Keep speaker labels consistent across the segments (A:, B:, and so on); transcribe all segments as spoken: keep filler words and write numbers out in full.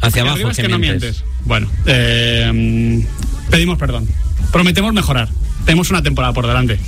A: Hacia abajo
B: es que no
A: mientes.
B: mientes. Bueno, eh, pedimos perdón. Prometemos mejorar. Tenemos una temporada por delante.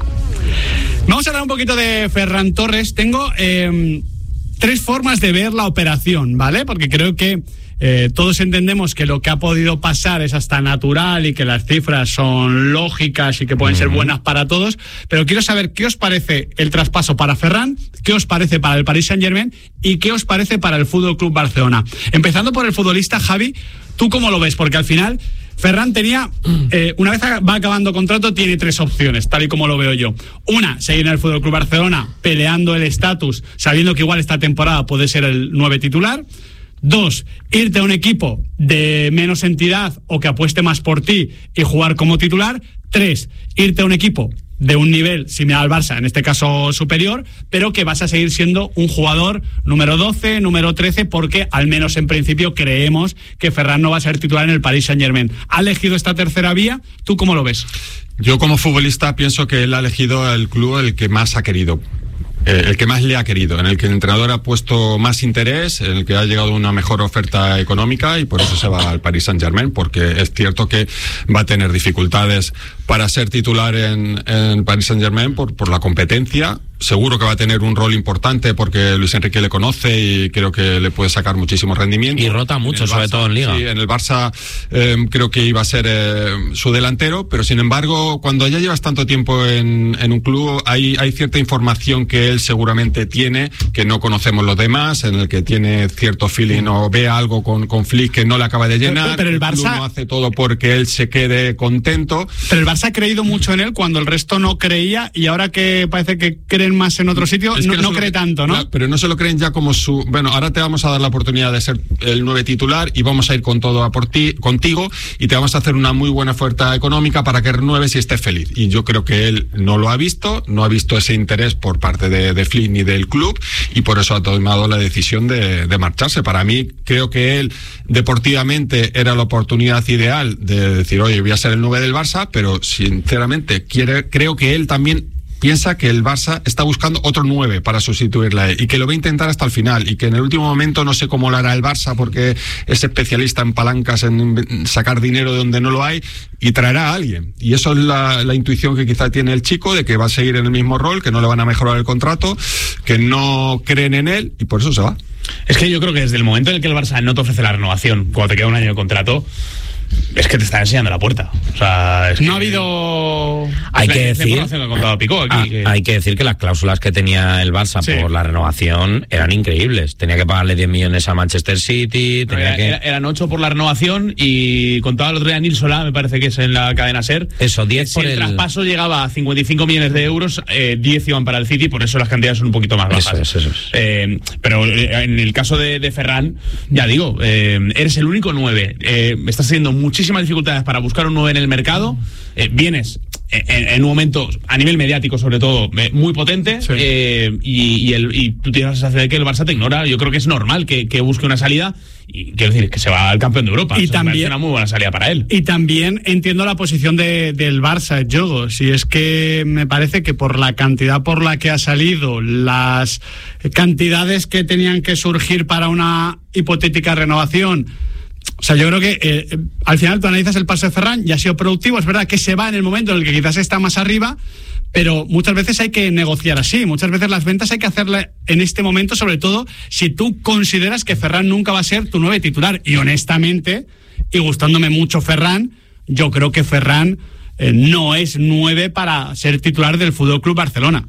B: Vamos a hablar un poquito de Ferran Torres. Tengo eh, tres formas de ver la operación, ¿vale? Porque creo que eh, todos entendemos que lo que ha podido pasar es hasta natural y que las cifras son lógicas y que pueden ser buenas para todos. Pero quiero saber qué os parece el traspaso para Ferran, qué os parece para el Paris Saint-Germain y qué os parece para el F C Barcelona. Empezando por el futbolista, Javi, ¿tú cómo lo ves? Porque al final Ferran tenía, eh, una vez va acabando contrato, tiene tres opciones, tal y como lo veo yo. Una, seguir en el F C Barcelona peleando el estatus, sabiendo que igual esta temporada puede ser el nueve titular. Dos, irte a un equipo de menos entidad o que apueste más por ti y jugar como titular. Tres, irte a un equipo de un nivel similar al Barça, en este caso superior, pero que vas a seguir siendo un jugador número doce, número trece, porque al menos en principio creemos que Ferran no va a ser titular en el Paris Saint-Germain. ¿Ha elegido esta tercera vía? ¿Tú cómo lo ves?
C: Yo como futbolista pienso que él ha elegido el club el que más ha querido. El que más le ha querido, en el que el entrenador ha puesto más interés, en el que ha llegado una mejor oferta económica y por eso se va al Paris Saint-Germain, porque es cierto que va a tener dificultades para ser titular en, en Paris Saint-Germain por, por la competencia. Seguro que va a tener un rol importante porque Luis Enrique le conoce y creo que le puede sacar muchísimo rendimiento.
A: Y rota mucho,
C: Barça,
A: sobre todo en Liga.
C: Sí, en el Barça eh, creo que iba a ser eh, su delantero, pero sin embargo, cuando ya llevas tanto tiempo en, en un club, hay, hay cierta información que él seguramente tiene, que no conocemos los demás, en el que tiene cierto feeling o ve algo con, con Flick que no le acaba de llenar.
B: Pero, pero el Barça
C: el club no hace todo porque él se quede contento.
B: Pero el Barça ha creído mucho en él cuando el resto no creía y ahora que parece que creen más en otro sitio, es no, no, no cree lo, tanto, ¿no?
C: Claro, pero no se lo creen ya como su... Bueno, ahora te vamos a dar la oportunidad de ser el nueve titular y vamos a ir con todo a por ti, contigo y te vamos a hacer una muy buena oferta económica para que renueves y estés feliz. Y yo creo que él no lo ha visto, no ha visto ese interés por parte de, de Flick ni del club y por eso ha tomado la decisión de, de marcharse. Para mí, creo que él deportivamente era la oportunidad ideal de decir, oye, voy a ser el nueve del Barça, pero sinceramente quiere, creo que él también piensa que el Barça está buscando otro nueve para sustituirle a él y que lo va a intentar hasta el final y que en el último momento no sé cómo lo hará el Barça porque es especialista en palancas, en sacar dinero de donde no lo hay y traerá a alguien. Y eso es la, la intuición que quizá tiene el chico de que va a seguir en el mismo rol, que no le van a mejorar el contrato, que no creen en él y por eso se va.
D: Es que yo creo que desde el momento en el que el Barça no te ofrece la renovación, cuando te queda un año de contrato, es que te está enseñando la puerta. O sea, es
B: no
D: que
B: ha habido...
A: Hay que decir
D: que ha contado Pico aquí,
A: ah,
D: que...
A: hay que decir que las cláusulas que tenía el Barça sí. por la renovación eran increíbles. Tenía que pagarle diez millones a Manchester City, tenía
D: era,
A: que...
D: era, eran ocho por la renovación y contaba el otro día Nil Solá, me parece que es en la cadena SER.
A: Eso, diez
D: si
A: por
D: el,
A: el
D: traspaso llegaba a cincuenta y cinco millones de euros, eh, diez iban para el City, por eso las cantidades son un poquito más bajas.
A: Eso es, eso es.
D: Eh, pero en el caso de, de Ferran, ya digo, eh, eres el único nueve. Eh, estás teniendo muchísimas dificultades para buscar un nueve en el mercado, eh, vienes en, en un momento a nivel mediático sobre todo eh, muy potente sí. eh, y, y, el, y tú tienes la sensación de que el Barça te ignora. Yo creo que es normal que, que busque una salida y quiero decir que se va al campeón de Europa.
B: Y
D: Eso
B: también
D: me una muy buena salida para él.
B: Y también entiendo la posición de, del Barça, Yogo. Si es que me parece que por la cantidad por la que ha salido, las cantidades que tenían que surgir para una hipotética renovación. O sea, yo creo que eh, al final tú analizas el paso de Ferran y ha sido productivo. Es verdad que se va en el momento en el que quizás está más arriba, pero muchas veces hay que negociar así. Muchas veces las ventas hay que hacerle en este momento, sobre todo si tú consideras que Ferran nunca va a ser tu nueve titular. Y honestamente, y gustándome mucho Ferran, yo creo que Ferran eh, no es nueve para ser titular del F C Barcelona.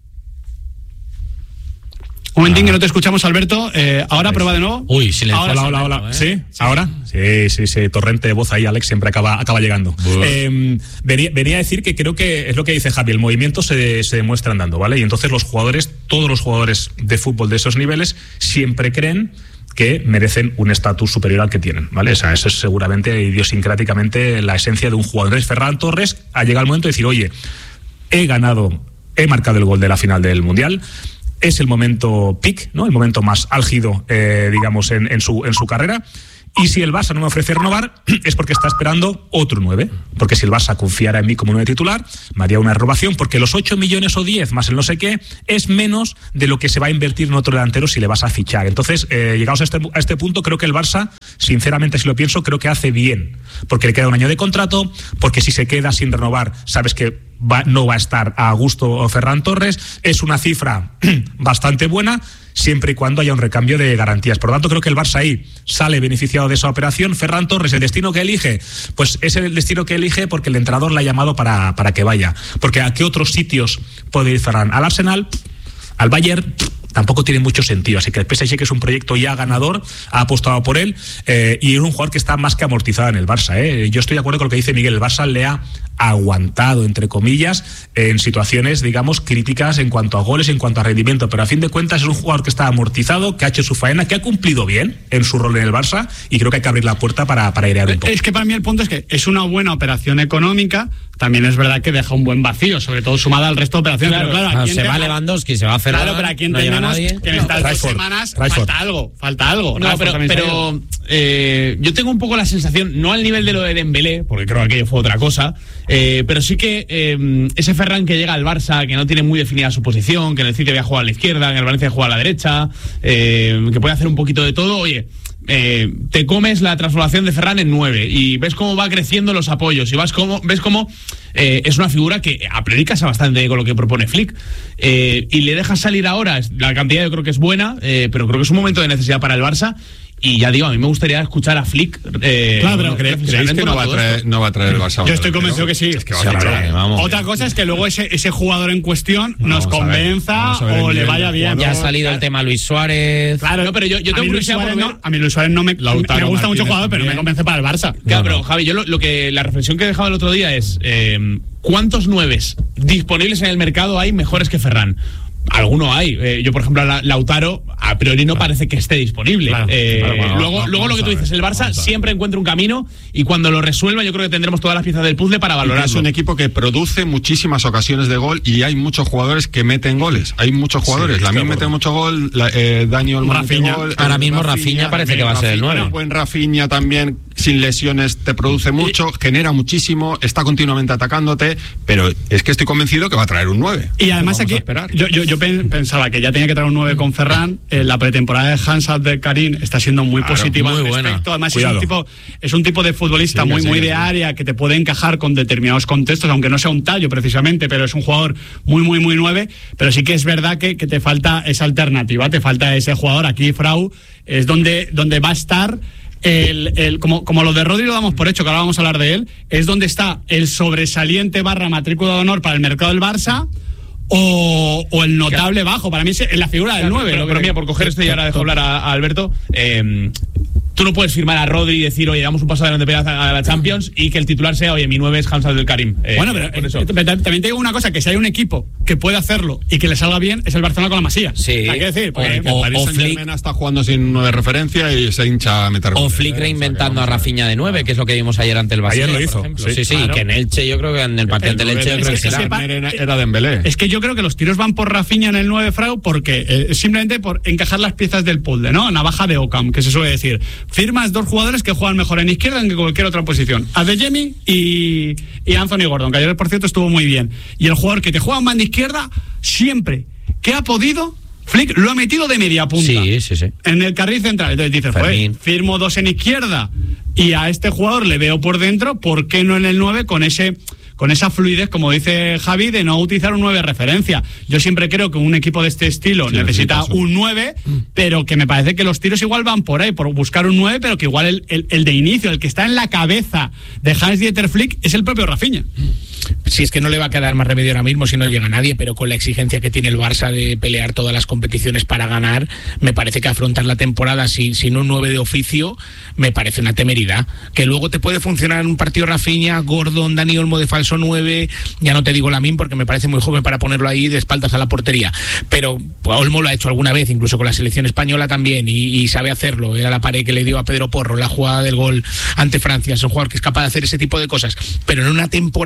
B: Un momentín que no te escuchamos, Alberto. Eh, ahora prueba de nuevo.
E: Uy, silencio. Hola, hola, hola. ¿Eh? ¿Sí? ¿Sí? ¿Ahora? Sí, sí, sí. Torrente de voz ahí, Alex, siempre acaba, acaba llegando. Eh, venía, venía a decir que creo que es lo que dice Javi, el movimiento se, se demuestra andando, ¿vale? Y entonces los jugadores, todos los jugadores de fútbol de esos niveles, siempre creen que merecen un estatus superior al que tienen, ¿vale? O sea, eso es seguramente idiosincráticamente la esencia de un jugador. Entonces, Ferran Torres ha llegado el momento de decir, oye, he ganado, he marcado el gol de la final del Mundial. Es el momento peak, ¿no? El momento más álgido, eh, digamos, en, en, su, en su carrera. Y si el Barça no me ofrece renovar, es porque está esperando otro nueve. Porque si el Barça confiara en mí como nueve titular, me haría una renovación, porque los ocho millones o diez más el no sé qué es menos de lo que se va a invertir en otro delantero si le vas a fichar. Entonces, eh, llegados a este, a este punto, creo que el Barça, sinceramente, si lo pienso, creo que hace bien. Porque le queda un año de contrato, porque si se queda sin renovar, sabes que va, no va a estar a gusto Ferran Torres. Es una cifra bastante buena, siempre y cuando haya un recambio de garantías. Por lo tanto, creo que el Barça ahí sale beneficiado de esa operación. Ferran Torres, el destino que elige, pues es el destino que elige porque el entrenador le ha llamado para, para que vaya. Porque ¿a qué otros sitios puede ir Ferran? ¿Al Arsenal? ¿Al Bayern? Tampoco tiene mucho sentido, así que el P S G, que es un proyecto ya ganador, ha apostado por él, eh, y es un jugador que está más que amortizado en el Barça. Eh. Yo estoy de acuerdo con lo que dice Miguel. El Barça le ha aguantado, entre comillas, en situaciones, digamos, críticas en cuanto a goles, en cuanto a rendimiento, pero a fin de cuentas es un jugador que está amortizado, que ha hecho su faena, que ha cumplido bien en su rol en el Barça, y creo que hay que abrir la puerta para, para airear un poco.
B: Es que para mí el punto es que es una buena operación económica. También es verdad que deja un buen vacío, sobre todo sumada al resto de operaciones.
A: Claro,
B: pero claro,
A: no, se va Lewandowski, se va a Ferran.
B: Claro, pero aquí
A: no
B: entendemos que en estas
E: no,
B: dos
E: Rashford,
B: semanas
E: Rashford.
B: falta algo, falta algo.
D: No,
B: Rashford
D: pero, pero eh, yo tengo un poco la sensación, no al nivel de lo de Dembélé, porque creo que aquello fue otra cosa, eh, pero sí que eh, ese Ferran que llega al Barça, que no tiene muy definida su posición, que en el City había jugado a la izquierda, en el Valencia juega a la derecha, eh, que puede hacer un poquito de todo, oye... Eh, te comes la transformación de Ferran en nueve y ves cómo va creciendo los apoyos y vas cómo, ves cómo eh, es una figura que a priori casa bastante con lo que propone Flick, eh, y le dejas salir ahora. La cantidad yo creo que es buena, eh, pero creo que es un momento de necesidad para el Barça. Y ya digo, a mí me gustaría escuchar a Flick. Eh,
B: claro, pero
C: ¿Creéis que no va, a traer, no va a traer el Barça?
B: Yo estoy convencido que sí.
C: Es que va
A: Sí,
C: a traer.
A: hombre, vamos.
B: Otra cosa es que luego ese, ese jugador en cuestión nos
C: Vamos a ver,
B: convenza
C: vamos a ver el
B: o le
C: nivel
B: vaya
C: del
B: bien.
C: jugador.
A: Ya ha salido el tema Luis Suárez.
B: Claro,
D: No, pero yo- yo
B: a
D: tengo
B: mí Luis
D: curiosidad
B: Suárez
D: por
B: no,
D: ver-
B: a mí Luis Suárez no me,
C: Lautaro
B: me gusta mucho
C: Martínez
B: jugador, pero no me
C: también.
B: convence para el Barça.
D: Claro,
A: No,
D: pero
A: no.
D: Javi, yo lo, lo que la reflexión que he dejado el otro día es eh, ¿cuántos nueves disponibles en el mercado hay mejores que Ferran? Alguno hay. Eh, yo, por ejemplo, la, Lautaro, a priori no parece que esté disponible.
B: Claro,
D: Eh,
C: claro, bueno,
D: luego,
C: vamos
D: luego lo que
C: a
D: tú
C: ver,
D: dices, el
C: vamos
D: Barça
C: a ver.
D: siempre encuentra un camino y cuando lo resuelva, yo creo que tendremos todas las piezas del puzzle para
C: Y que
D: valorarlo.
C: es un equipo que produce muchísimas ocasiones de gol y hay muchos jugadores que meten goles. Hay muchos jugadores.
E: Sí,
C: La
E: estoy
C: mí
E: de
C: mete
E: acuerdo.
C: mucho gol. La, eh, Dani Olmo mete
B: Rafinha.
C: gol.
A: Ahora
C: eh,
A: mismo Rafinha parece que va a ser el
C: Rafinha,
A: nueve.
C: Buen Rafinha también, sin lesiones, te produce mucho, genera muchísimo, está continuamente atacándote, pero es que estoy convencido que va a traer un nueve.
B: Y además
C: Vamos a
B: aquí,
C: esperar.
B: yo, yo, yo pen- pensaba que ya tenía que traer un nueve con Ferran. Eh, la pretemporada de Hans Karim está siendo muy
A: Claro,
B: positiva
A: muy
B: al
A: buena.
B: respecto. Además, es
E: Cuidado.
B: un, tipo, es un tipo de futbolista
C: Sigue,
B: muy, muy
C: sigue,
B: de
C: sigue.
B: área, que te puede encajar con determinados contextos, aunque no sea un tallo precisamente, pero es un jugador muy, muy, muy nueve. Pero sí que es verdad que, que te falta esa alternativa, te falta ese jugador. Aquí, Frau, es donde, donde va a estar. El, el, como, como lo de Rodri lo damos por hecho, que ahora vamos a hablar de él, es donde está el sobresaliente barra matrícula de honor para el mercado del Barça o, o el notable bajo. Para mí es la figura del
D: Claro,
B: nueve.
D: Pero,
B: lo que-
D: pero mira, por coger esto y ahora dejo hablar a, a Alberto. Eh, tú no puedes firmar a Rodri y decir, oye, damos un paso adelante para a la Champions y que el titular sea, oye, mi nueve es Hamza del Karim. Eh,
B: Bueno, pero
D: por eso.
B: eh, pero también te digo una cosa, que si hay un equipo que puede hacerlo y que le salga bien, es el Barcelona con la Masía.
A: Sí.
B: Hay que decir, porque-
A: O-
C: Paris
A: o
C: Saint-Germain
A: Flick-
C: está jugando sin nueve referencia y se hincha a meter
A: O
C: goles,
A: Flick
C: ¿eh?
A: reinventando
C: O
A: a
C: sea que vamos
A: Rafinha de nueve, que es lo que vimos ayer ante el Barça.
E: Ayer lo hizo,
A: Sí, sí, sí.
B: claro.
A: Que en Elche, yo creo que en el partido ante el Elche, yo
B: es
A: creo que
B: que
A: será.
B: sepa-
C: Era, era Dembélé.
B: Es que yo creo que los tiros van por Rafinha en el nueve, Frau, porque eh, simplemente por encajar las piezas del puzzle, ¿no? Navaja de Ockham, que se suele decir. Firmas dos jugadores que juegan mejor en izquierda que en cualquier otra posición. Adeyemi y, y Anthony Gordon, que ayer, por cierto, estuvo muy bien. Y el jugador que te juega en banda izquierda, siempre que ha podido, Flick lo ha metido de media punta.
A: Sí, sí, sí.
B: En el carril central. Entonces dices,
A: Fermín.
B: pues, firmo dos en izquierda y a este jugador le veo por dentro, ¿por qué no en el nueve con ese... con esa fluidez, como dice Javi, de no utilizar un nueve de referencia? Yo siempre creo que un equipo de este estilo
C: Sí,
B: necesita
C: necesita eso.
B: un nueve, pero que me parece que los tiros igual van por ahí, por buscar un nueve, pero que igual el, el, el de inicio, el que está en la cabeza de Hans-Dieter Flick, es el propio Rafinha.
F: Si es que no le va a quedar más remedio ahora mismo si no llega nadie, pero con la exigencia que tiene el Barça de pelear todas las competiciones para ganar, me parece que afrontar la temporada sin, sin un nueve de oficio me parece una temeridad. Que luego te puede funcionar en un partido Rafinha, Gordon, Dani Olmo de falso nueve, ya no te digo Lamine porque me parece muy joven para ponerlo ahí de espaldas a la portería, pero pues, Olmo lo ha hecho alguna vez, incluso con la selección española también, y, y sabe hacerlo. Era la pared que le dio a Pedro Porro, la jugada del gol ante Francia. Es un jugador que es capaz de hacer ese tipo de cosas, pero en una temporada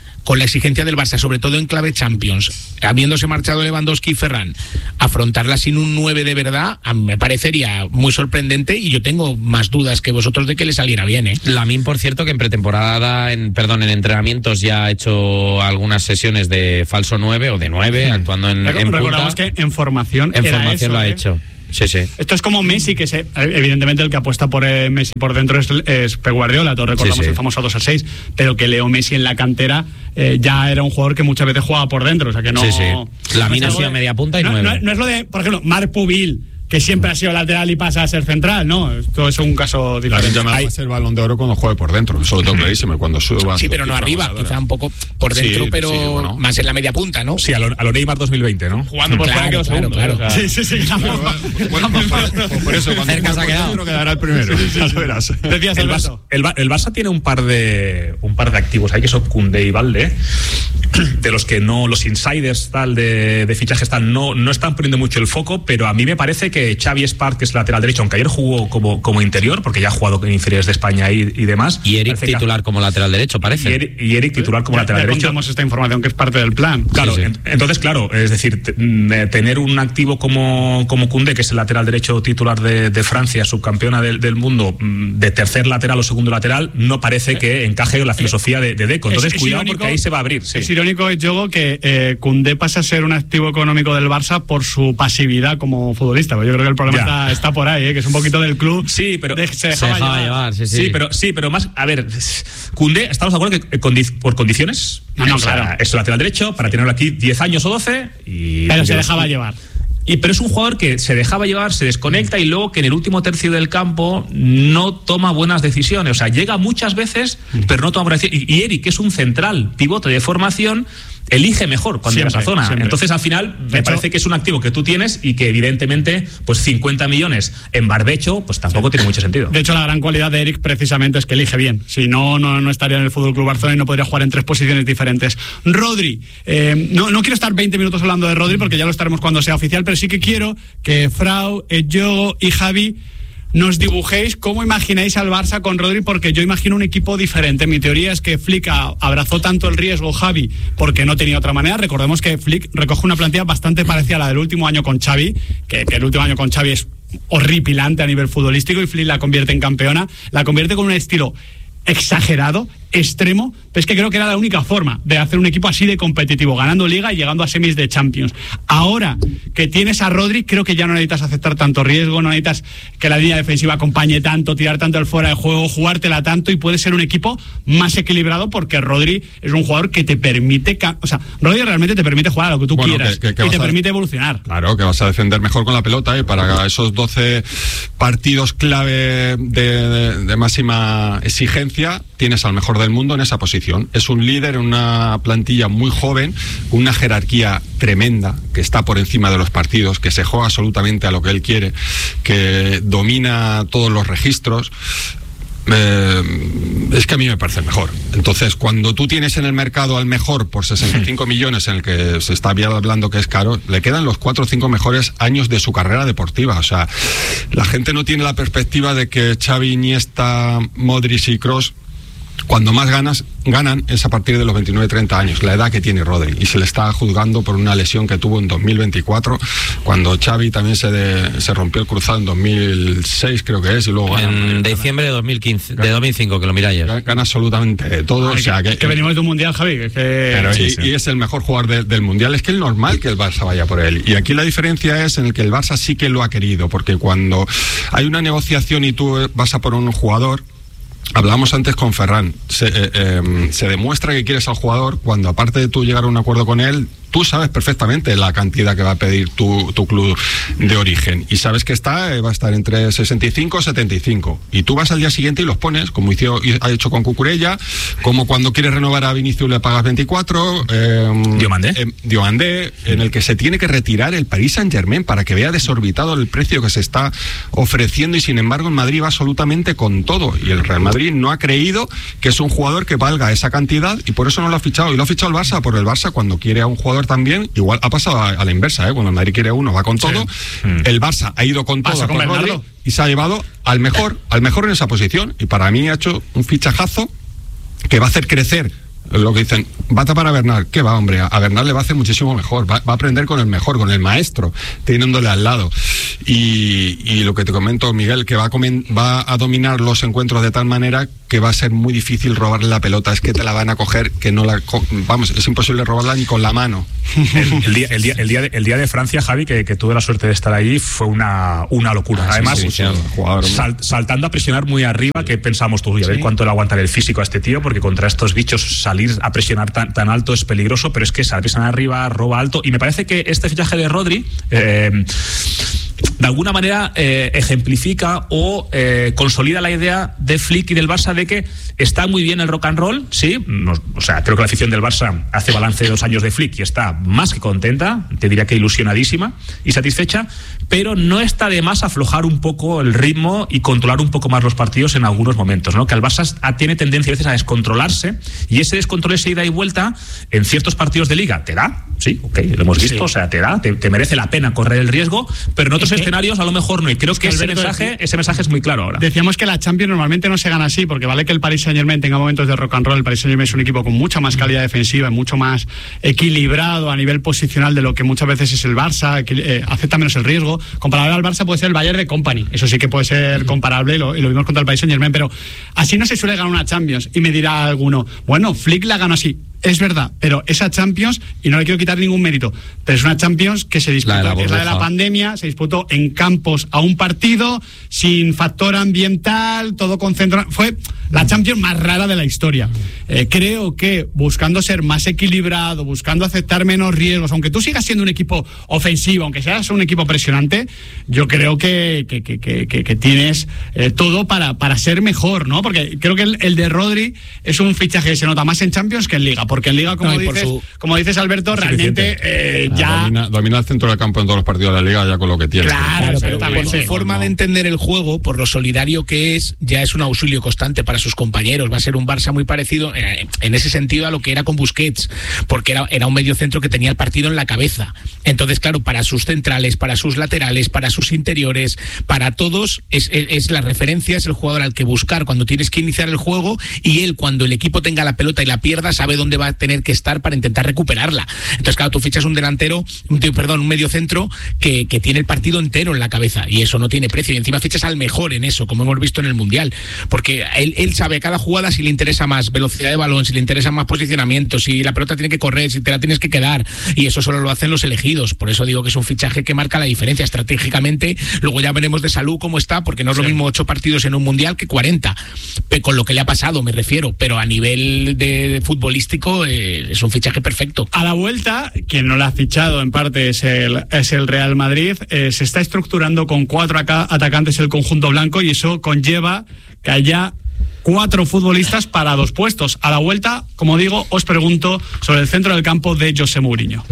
F: con la exigencia del Barça, sobre todo en clave Champions, habiéndose marchado Lewandowski y Ferran, afrontarla sin un nueve de verdad, a mí me parecería muy sorprendente y yo tengo más dudas que vosotros de que le saliera bien, ¿eh?
A: Lamine, por cierto, que en pretemporada, en perdón, en entrenamientos ya ha hecho algunas sesiones de falso nueve o de nueve, hmm. actuando en, en punta.
B: Recordamos que en formación
A: En
B: era
A: formación
B: eso,
A: lo ha
B: ¿eh?
A: hecho. Sí, sí.
B: Esto es como Messi, que se, evidentemente el que apuesta por eh, Messi por dentro es, es Pep Guardiola, todos recordamos sí, sí. el famoso dos a seis, pero que Leo Messi en la cantera eh, ya era un jugador que muchas veces jugaba por dentro, o sea que no...
A: Sí, sí. Lamine ha sido media punta y
B: no,
A: nueve.
B: No, no es lo de, por ejemplo, Marc Pubil, que siempre ha sido lateral y pasa a ser central, no, esto es un caso diferente.
C: Va a ser Balón de Oro cuando juegue por dentro, eso lo tengo clarísimo, cuando suba.
F: Sí, pero no arriba, quizá un poco por dentro, sí, pero sí, bueno. más en la media punta, ¿no?
E: Sí, a lo, a lo Neymar dos mil veinte, ¿no?
D: Jugando por
F: claro,
D: fuera quedó
F: claro,
D: segundo.
F: Claro,
D: claro.
B: Sí, sí, sí. Claro.
C: Bueno, por, por, por eso, cuando
A: cerca se ha quedado.
C: dentro quedará el primero. Sí, sí, sí. Verás.
B: Decías,
E: el, Barça, el, el Barça tiene un par de un par de activos ahí que son Koundé y Valde, de los que no los insiders tal de, de fichajes tal no no están poniendo mucho el foco, pero a mí me parece que Xavi Esparc, que es lateral derecho, aunque ayer jugó como, como interior, porque ya ha jugado en inferiores de España y, y demás.
A: Y Eric titular que, como lateral derecho, parece.
E: Y Eric, y Eric titular como
B: ya,
E: lateral
B: ya
E: derecho.
B: Contamos esta información que es parte del plan.
E: Claro,
A: sí, sí.
E: En, entonces, claro, es decir, t- tener un activo como, como Koundé, que es el lateral derecho titular de, de Francia, subcampeona del, del mundo, de tercer lateral o segundo lateral, no parece que encaje en la filosofía de, de Deco. Entonces,
B: es, es
E: cuidado
B: irónico,
E: porque ahí se va a abrir. Sí.
B: Es irónico, Diogo, que eh, Koundé pasa a ser un activo económico del Barça por su pasividad como futbolista. Pero yo creo que el problema está, está por ahí, ¿eh? Que es un poquito del club.
E: Sí, pero
B: de, se dejaba,
A: se dejaba
B: llevar.
A: llevar, sí, sí.
E: Sí, pero sí, pero más, a ver, Koundé, estamos de acuerdo que condi- por condiciones,
B: No, no,
E: o sea,
B: claro.
E: es lateral derecho para tenerlo aquí diez años o doce y
B: Pero se
E: y-
B: dejaba llevar.
E: Y, pero es un jugador que se dejaba llevar, se desconecta y luego que en el último tercio del campo no toma buenas decisiones. O sea, llega muchas veces, pero no toma buenas decisiones. Y, y Eric, que es un central pivote de formación, elige mejor cuando llega a esa zona.
B: Siempre.
E: Entonces, al final, me
B: hecho,
E: parece que es un activo que tú tienes y que, evidentemente, pues cincuenta millones en barbecho, pues tampoco sí. tiene mucho sentido.
B: De hecho, la gran cualidad de Eric precisamente es que elige bien. Si no, no, no estaría en el F C Barcelona y no podría jugar en tres posiciones diferentes. Rodri, eh, no, no quiero estar veinte minutos hablando de Rodri porque ya lo estaremos cuando sea oficial, pero sí que quiero que Frau, Diogo y Javi nos dibujéis cómo imagináis al Barça con Rodri, porque yo imagino un equipo diferente. Mi teoría es que Flick abrazó tanto el riesgo, Javi, porque no tenía otra manera. Recordemos que Flick recoge una plantilla bastante parecida a la del último año con Xavi, que, que el último año con Xavi es horripilante a nivel futbolístico, y Flick la convierte en campeona, la convierte con un estilo exagerado, extremo, pero es que creo que era la única forma de hacer un equipo así de competitivo, ganando Liga y llegando a semis de Champions. Ahora que tienes a Rodri, creo que ya no necesitas aceptar tanto riesgo, no necesitas que la línea defensiva acompañe tanto, tirar tanto el fuera de juego, jugártela tanto, y puede ser un equipo más equilibrado porque Rodri es un jugador que te permite, o sea, Rodri realmente te permite jugar a lo que tú bueno, quieras que, que, que y te a... permite evolucionar.
C: Claro, que vas a defender mejor con la pelota, y para esos doce partidos clave de, de, de máxima exigencia tienes al mejor del mundo en esa posición. Es un líder en una plantilla muy joven, una jerarquía tremenda, que está por encima de los partidos, que se juega absolutamente a lo que él quiere, que domina todos los registros. Eh, es que a mí me parece mejor. Entonces, cuando tú tienes en el mercado al mejor por sesenta y cinco millones, en el que se está hablando que es caro, le quedan los cuatro o cinco mejores años de su carrera deportiva. O sea, la gente no tiene la perspectiva de que Xavi, Iniesta, Modric y Kroos, cuando más ganas, ganan es a partir de los veintinueve treinta años, la edad que tiene Rodri, y se le está juzgando por una lesión que tuvo en dos mil veinticuatro, cuando Xavi también se, de, se rompió el cruzado en dos mil seis, creo que es, y luego
A: en
C: gana,
A: diciembre de dos mil quince, de dos mil cinco, que lo miré ayer.
C: Gana absolutamente todo.
B: Ay,
C: o sea,
B: que,
C: que,
B: que venimos de un mundial, Javi, que,
C: pero,
B: sí,
C: y,
B: sí.
C: y es el mejor jugador de, del mundial. Es que es normal que el Barça vaya por él, y aquí la diferencia es en el que el Barça sí que lo ha querido, porque cuando hay una negociación y tú vas a por un jugador, hablábamos antes con Ferran, se, eh, eh, se demuestra que quieres al jugador cuando, aparte de tú llegar a un acuerdo con él, tú sabes perfectamente la cantidad que va a pedir tu, tu club de origen, y sabes que está, eh, va a estar entre sesenta y cinco y setenta y cinco, y tú vas al día siguiente y los pones, como hizo, ha hecho con Cucurella, como cuando quieres renovar a Vinicius le pagas veinticuatro, eh,
E: Diomandé.
C: eh, Diomandé, en el que se tiene que retirar el Paris Saint-Germain para que vea desorbitado el precio que se está ofreciendo, y sin embargo en Madrid va absolutamente con todo, y el Real Madrid no ha creído que es un jugador que valga esa cantidad, y por eso no lo ha fichado, y lo ha fichado el Barça, por el Barça cuando quiere a un jugador también, igual ha pasado a, a la inversa, ¿eh? Cuando el Madrid quiere a uno va con todo, sí. mm. el Barça ha ido con todo con Rodri, y se ha llevado al mejor, al mejor en esa posición, y para mí ha hecho un fichajazo que va a hacer crecer Lo que dicen, va a tapar a Bernal. ¿Qué va, hombre? A Bernal le va a hacer muchísimo mejor. Va, va a aprender con el mejor, con el maestro, teniéndole al lado. Y, y lo que te comento, Miguel, que va a, comen, va a dominar los encuentros de tal manera que va a ser muy difícil robarle la pelota. Es que te la van a coger, que no la... Co- vamos, es imposible robarla ni con la mano.
E: El, el, día, el, día, el, día de, el día de Francia, Javi, que, que tuve la suerte de estar allí, fue una, una locura.
C: Ah,
E: Además,
C: sí, sí, sí, jugador,
E: sal, saltando a presionar muy arriba, que pensamos tú, y a ver cuánto le aguantará el físico a este tío, porque contra estos bichos salir a presionar tan, tan alto es peligroso, pero es que sale a presionar arriba, roba alto, y me parece que este fichaje de Rodri eh, de alguna manera eh, ejemplifica o eh, consolida la idea de Flick y del Barça de que está muy bien el rock and roll, sí, no, o sea, creo que la afición del Barça hace balance de dos años de Flick y está más que contenta, te diría que ilusionadísima y satisfecha, pero no está de más aflojar un poco el ritmo y controlar un poco más los partidos en algunos momentos, ¿no? Que el Barça tiene tendencia a veces a descontrolarse, y ese descontrol, esa ida y vuelta en ciertos partidos de liga te da, sí, ok, lo hemos visto, sí. O sea, te da, te, te merece la pena correr el riesgo, pero en otros es escenarios a lo mejor no, y creo que ese mensaje, ese mensaje es muy claro ahora.
B: Decíamos que la Champions normalmente no se gana así, porque vale que el Paris Saint-Germain tenga momentos de rock and roll. El Paris Saint-Germain es un equipo con mucha más calidad defensiva, mucho más equilibrado a nivel posicional de lo que muchas veces es el Barça, que eh, acepta menos el riesgo. Comparable al Barça puede ser el Bayern de Company, eso sí que puede ser comparable, y lo, y lo vimos contra el Paris Saint-Germain, pero así no se suele ganar una Champions. Y me dirá alguno, bueno, Flick la ganó así. Es verdad, pero esa Champions, y no le quiero quitar ningún mérito, pero es una Champions que se disputó, la que es la de la pandemia, se disputó en campos a un partido, sin factor ambiental, todo concentrado. Fue la Champions más rara de la historia. Eh, creo que buscando ser más equilibrado, buscando aceptar menos riesgos, aunque tú sigas siendo un equipo ofensivo, aunque seas un equipo presionante, yo creo que, que, que, que, que, que tienes eh, todo para, para ser mejor, ¿no? Porque creo que el, el de Rodri es un fichaje que se nota más en Champions que en Liga. Porque en Liga, como, no, dices, su... como dices, Alberto, realmente eh,
C: ah,
B: ya...
C: Domina, domina el centro del campo en todos los partidos de la Liga ya con lo que tiene.
F: Claro, pero por su forma no. de entender el juego, por lo solidario que es, ya es un auxilio constante para sus compañeros. Va a ser un Barça muy parecido eh, en ese sentido a lo que era con Busquets, porque era, era un mediocentro que tenía el partido en la cabeza. Entonces, claro, para sus centrales, para sus laterales, para sus interiores, para todos, es, es, es la referencia, es el jugador al que buscar cuando tienes que iniciar el juego, y él, cuando el equipo tenga la pelota y la pierda, sabe dónde va a tener que estar para intentar recuperarla. Entonces, claro, tú fichas un delantero, un, perdón, un medio centro que, que tiene el partido entero en la cabeza, y eso no tiene precio, y encima fichas al mejor en eso, como hemos visto en el Mundial, porque él, él sabe cada jugada si le interesa más velocidad de balón, si le interesa más posicionamiento, si la pelota tiene que correr, si te la tienes que quedar, y eso solo lo hacen los elegidos. Por eso digo que es un fichaje que marca la diferencia estratégicamente. Luego ya veremos de salud cómo está, porque no es sí. lo mismo ocho partidos en un Mundial que cuarenta, con lo que le ha pasado me refiero, pero a nivel de, de futbolístico eh, es un fichaje perfecto.
B: A la vuelta, quien no lo ha fichado en parte es el, es el Real Madrid. Eh, se está estructurando con cuatro acá, atacantes el conjunto blanco, y eso conlleva que haya cuatro futbolistas para dos puestos. A la vuelta, como digo, os pregunto sobre el centro del campo de José Mourinho.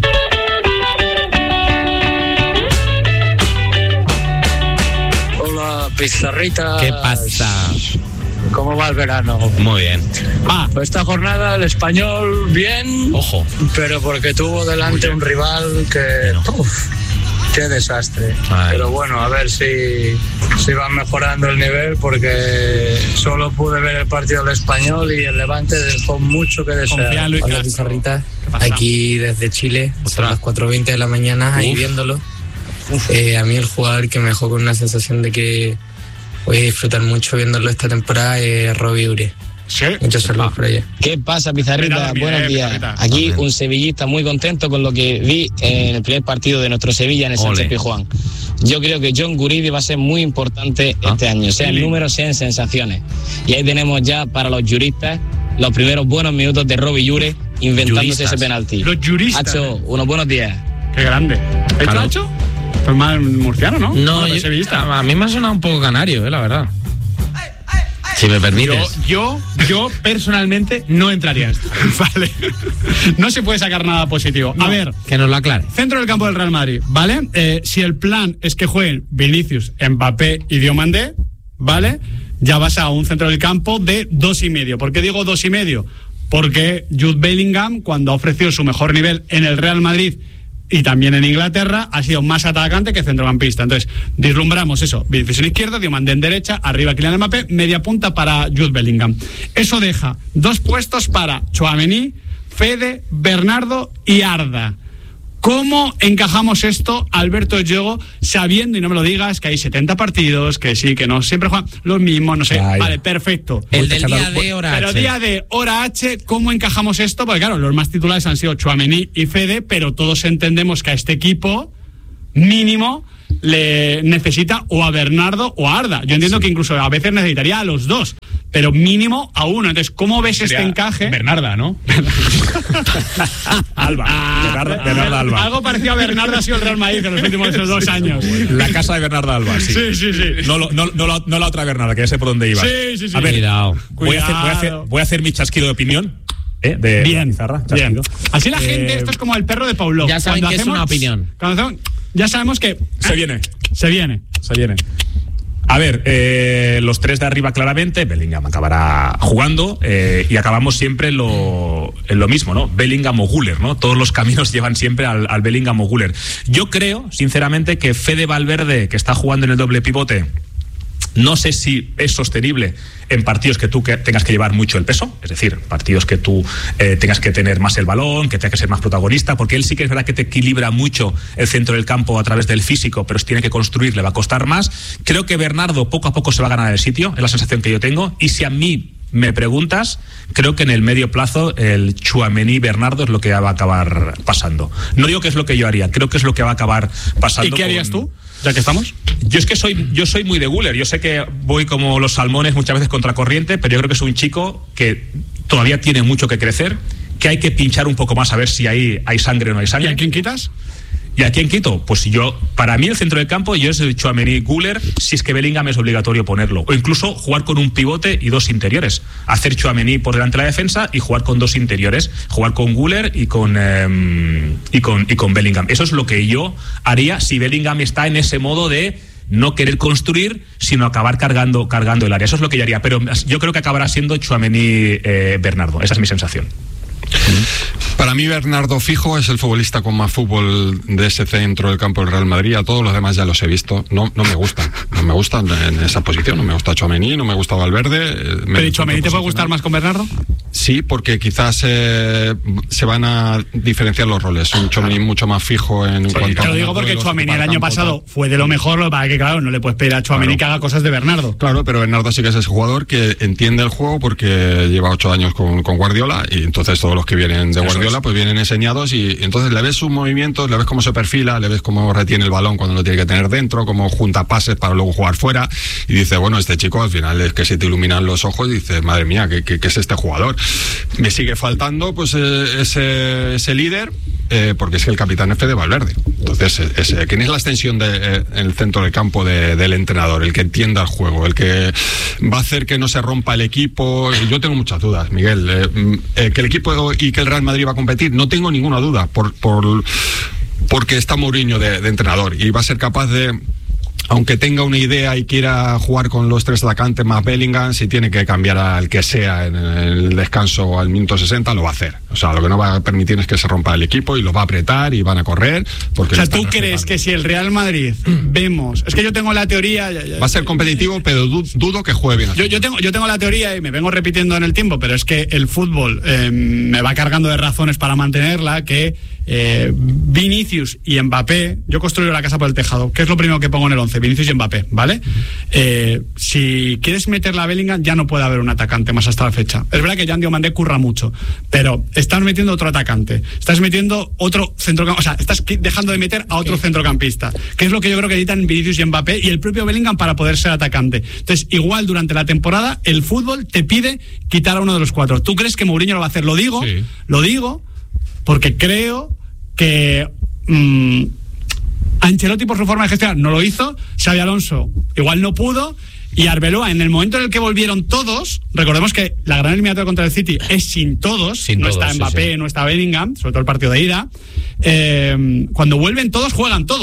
G: Hola, Pizarrita.
A: ¿Qué pasa?
G: ¿Cómo va el verano?
A: Muy bien.
G: Ah, pues esta jornada el Español bien.
A: Ojo.
G: Pero porque tuvo delante un rival que... Uf, qué desastre. Ay. Pero bueno, a ver si, si van mejorando el nivel, porque solo pude ver el partido del Español y el Levante dejó mucho que desear.
H: Hola, Pizarrita. Aquí desde Chile, son las cuatro veinte de la mañana, ahí viéndolo. Eh, a mí el jugador que me dejó con una sensación de que voy a disfrutar mucho viéndolo esta temporada es Robbie Ure.
B: Sí.
H: Muchos saludos por allá.
I: ¿Qué pasa, Pizarrita? Buenos días. Aquí un sevillista muy contento con lo que vi en el primer partido de nuestro Sevilla en el Sánchez Pizjuán. Yo creo que John Guridi va a ser muy importante ¿Ah? este año, sea en números, sea en sensaciones. Y ahí tenemos ya para los juristas los primeros buenos minutos de Robbie Ure inventándose juristas. ese penalti.
B: Los juristas.
I: Hacho, unos buenos días.
B: Qué grande. ¿Esto ha hecho? Pues más murciano, ¿no?
A: No, yo, sevillista. A mí me ha sonado un poco canario, eh, la verdad. Si me permites.
B: Yo, yo,
D: yo personalmente no entraría en esto.
B: Vale. No se puede sacar nada positivo. No, a ver.
A: Que nos lo aclare.
B: Centro del campo del Real Madrid, ¿vale? Eh, si el plan es que jueguen Vinicius, Mbappé y Diomandé, ¿vale? Ya vas a un centro del campo de dos y medio. ¿Por qué digo dos y medio? Porque Jude Bellingham, cuando ha ofrecido su mejor nivel en el Real Madrid, y también en Inglaterra ha sido más atacante que centrocampista. Entonces, vislumbramos eso, Vinicius en izquierda, Diomandé en derecha, arriba Kylian Mbappé, media punta para Jude Bellingham. Eso deja dos puestos para Tchouaméni, Fede, Bernardo y Arda. ¿Cómo encajamos esto, Alberto Diego, sabiendo, y no me lo digas, que hay setenta partidos, que sí, que no siempre juegan los mismos, no sé? Ay. Vale, perfecto.
A: El del día de hora
B: H. Pero día de hora H, ¿cómo encajamos esto? Porque claro, los más titulares han sido Tchouaméni y Fede, pero todos entendemos que a este equipo, mínimo, le necesita o a Bernardo o a Arda. Yo entiendo sí. que incluso a veces necesitaría a los dos, pero mínimo a uno. Entonces, ¿cómo ves Sería este encaje?
D: Bernarda, ¿no?
E: Alba.
B: Ah,
E: Bernarda, Bernarda Alba.
B: Algo parecido a Bernarda ha sido el Real Madrid en los últimos esos dos años.
E: La casa de Bernarda Alba, sí.
B: Sí, sí, sí.
E: No, no, no, no, la, no la otra Bernarda, que ya sé por dónde iba.
B: Sí, sí, sí.
E: A ver,
A: Cuidado.
E: Voy, a hacer, voy, a hacer, voy a hacer mi chasquido de opinión. ¿Eh? De
B: bien,
E: Pizarra,
B: bien. Así la
E: eh,
B: gente, esto es como el perro de Paulo.
A: Ya saben que hacemos, es una opinión.
B: Cuando hacemos, ya sabemos que...
E: Se viene.
B: Se viene.
E: Se viene. A ver, eh, los tres de arriba claramente, Bellingham acabará jugando eh, y acabamos siempre en lo, en lo mismo, ¿no? Bellingham o Güler, ¿no? Todos los caminos llevan siempre al, al Bellingham o Güler. Yo creo, sinceramente, que Fede Valverde, que está jugando en el doble pivote, no sé si es sostenible en partidos que tú que tengas que llevar mucho el peso, es decir, partidos que tú eh, tengas que tener más el balón, que tengas que ser más protagonista, porque él sí que es verdad que te equilibra mucho el centro del campo a través del físico, pero si tiene que construir le va a costar más. Creo que Bernardo poco a poco se va a ganar el sitio, es la sensación que yo tengo, y si a mí me preguntas, creo que en el medio plazo el Tchouaméni Bernardo es lo que va a acabar pasando. No digo que es lo que yo haría, creo que es lo que va a acabar pasando.
B: ¿Y qué harías
E: con...
B: tú? Ya que estamos.
E: Yo es que soy, yo soy muy de Güler. Yo sé que voy como los salmones muchas veces contracorriente, pero yo creo que es un chico que todavía tiene mucho que crecer, que hay que pinchar un poco más a ver si hay, hay sangre o no hay sangre.
B: ¿Y a quién quitas?
E: ¿Y a quién quito? Pues yo, para mí el centro del campo yo es el Tchouaméni Güler, si es que Bellingham es obligatorio ponerlo, o incluso jugar con un pivote y dos interiores, hacer Tchouaméni por delante de la defensa y jugar con dos interiores, jugar con Güler y con eh, y con y con Bellingham. Eso es lo que yo haría si Bellingham está en ese modo de no querer construir, sino acabar cargando cargando el área. Eso es lo que yo haría, pero yo creo que acabará siendo Tchouaméni eh, Bernardo. Esa es mi sensación.
C: Para mí Bernardo fijo es el futbolista con más fútbol de ese centro del campo del Real Madrid. A todos los demás ya los he visto. No, no me gustan. No me gustan en esa posición. No me gusta Tchouaméni, no me gusta Valverde.
B: ¿Pero y Tchouaméni te puede gustar más con Bernardo?
C: Sí, porque quizás eh, se van a diferenciar los roles. Un Tchouaméni mucho más fijo en
B: sí,
C: cuanto a...
B: Te lo digo porque Tchouaméni el año pasado fue de lo mejor, lo para que claro, no le puedes pedir a Tchouaméni claro. que haga cosas de Bernardo.
C: Claro, pero Bernardo sí que es ese jugador que entiende el juego porque lleva ocho años con, con Guardiola y entonces todos los que vienen de Guardiola pues vienen enseñados y, y entonces le ves sus movimientos, le ves cómo se perfila, le ves cómo retiene el balón cuando lo tiene que tener dentro, cómo junta pases para luego jugar fuera y dice, bueno, este chico al final es que se te iluminan los ojos y dices, madre mía, ¿qué, qué, qué es este jugador? Me sigue faltando pues eh, ese, ese líder eh, porque es que el capitán es Fede Valverde. Entonces, ese, ¿quién es la extensión del de, eh, centro del campo de, del entrenador? El que entienda el juego, el que va a hacer que no se rompa el equipo. Yo tengo muchas dudas, Miguel. Eh, eh, que el equipo y que el Real Madrid va a competir, no tengo ninguna duda, por, por porque está Mourinho de, de entrenador y va a ser capaz de, aunque tenga una idea y quiera jugar con los tres atacantes más Bellingham, si tiene que cambiar al que sea en el descanso al minuto sesenta, lo va a hacer. O sea, lo que no va a permitir es que se rompa el equipo y lo va a apretar y van a correr. Porque
B: o sea, ¿tú crees que si el Real Madrid vemos... Es que yo tengo la teoría... Ya, ya,
C: va a ser competitivo, pero dudo que juegue bien.
B: Yo, yo, tengo, yo tengo la teoría y me vengo repitiendo en el tiempo, pero es que el fútbol eh, me va cargando de razones para mantenerla, que eh, Vinicius y Mbappé... Yo construyo la casa por el tejado. ¿Qué es lo primero que pongo en el once? Vinicius y Mbappé, ¿vale? Eh, si quieres meterla a Bellingham, ya no puede haber un atacante más hasta la fecha. Es verdad que Jan Diomandé curra mucho, pero estás metiendo otro atacante, estás metiendo otro centrocampista, o sea, estás dejando de meter a otro centrocampista, que es lo que yo creo que necesitan Vinicius y Mbappé y el propio Bellingham para poder ser atacante. Entonces, igual durante la temporada, el fútbol te pide quitar a uno de los cuatro. ¿Tú crees que Mourinho lo va a hacer? Lo digo, sí. lo digo, porque creo que... Mmm, Ancelotti por su forma de gestionar no lo hizo, Xabi Alonso igual no pudo y Arbeloa en el momento en el que volvieron todos, recordemos que la gran eliminatoria contra el City es sin todos, sin no todos, está Mbappé, sí, sí. no está Bellingham, sobre todo el partido de ida, eh, cuando vuelven todos juegan todos.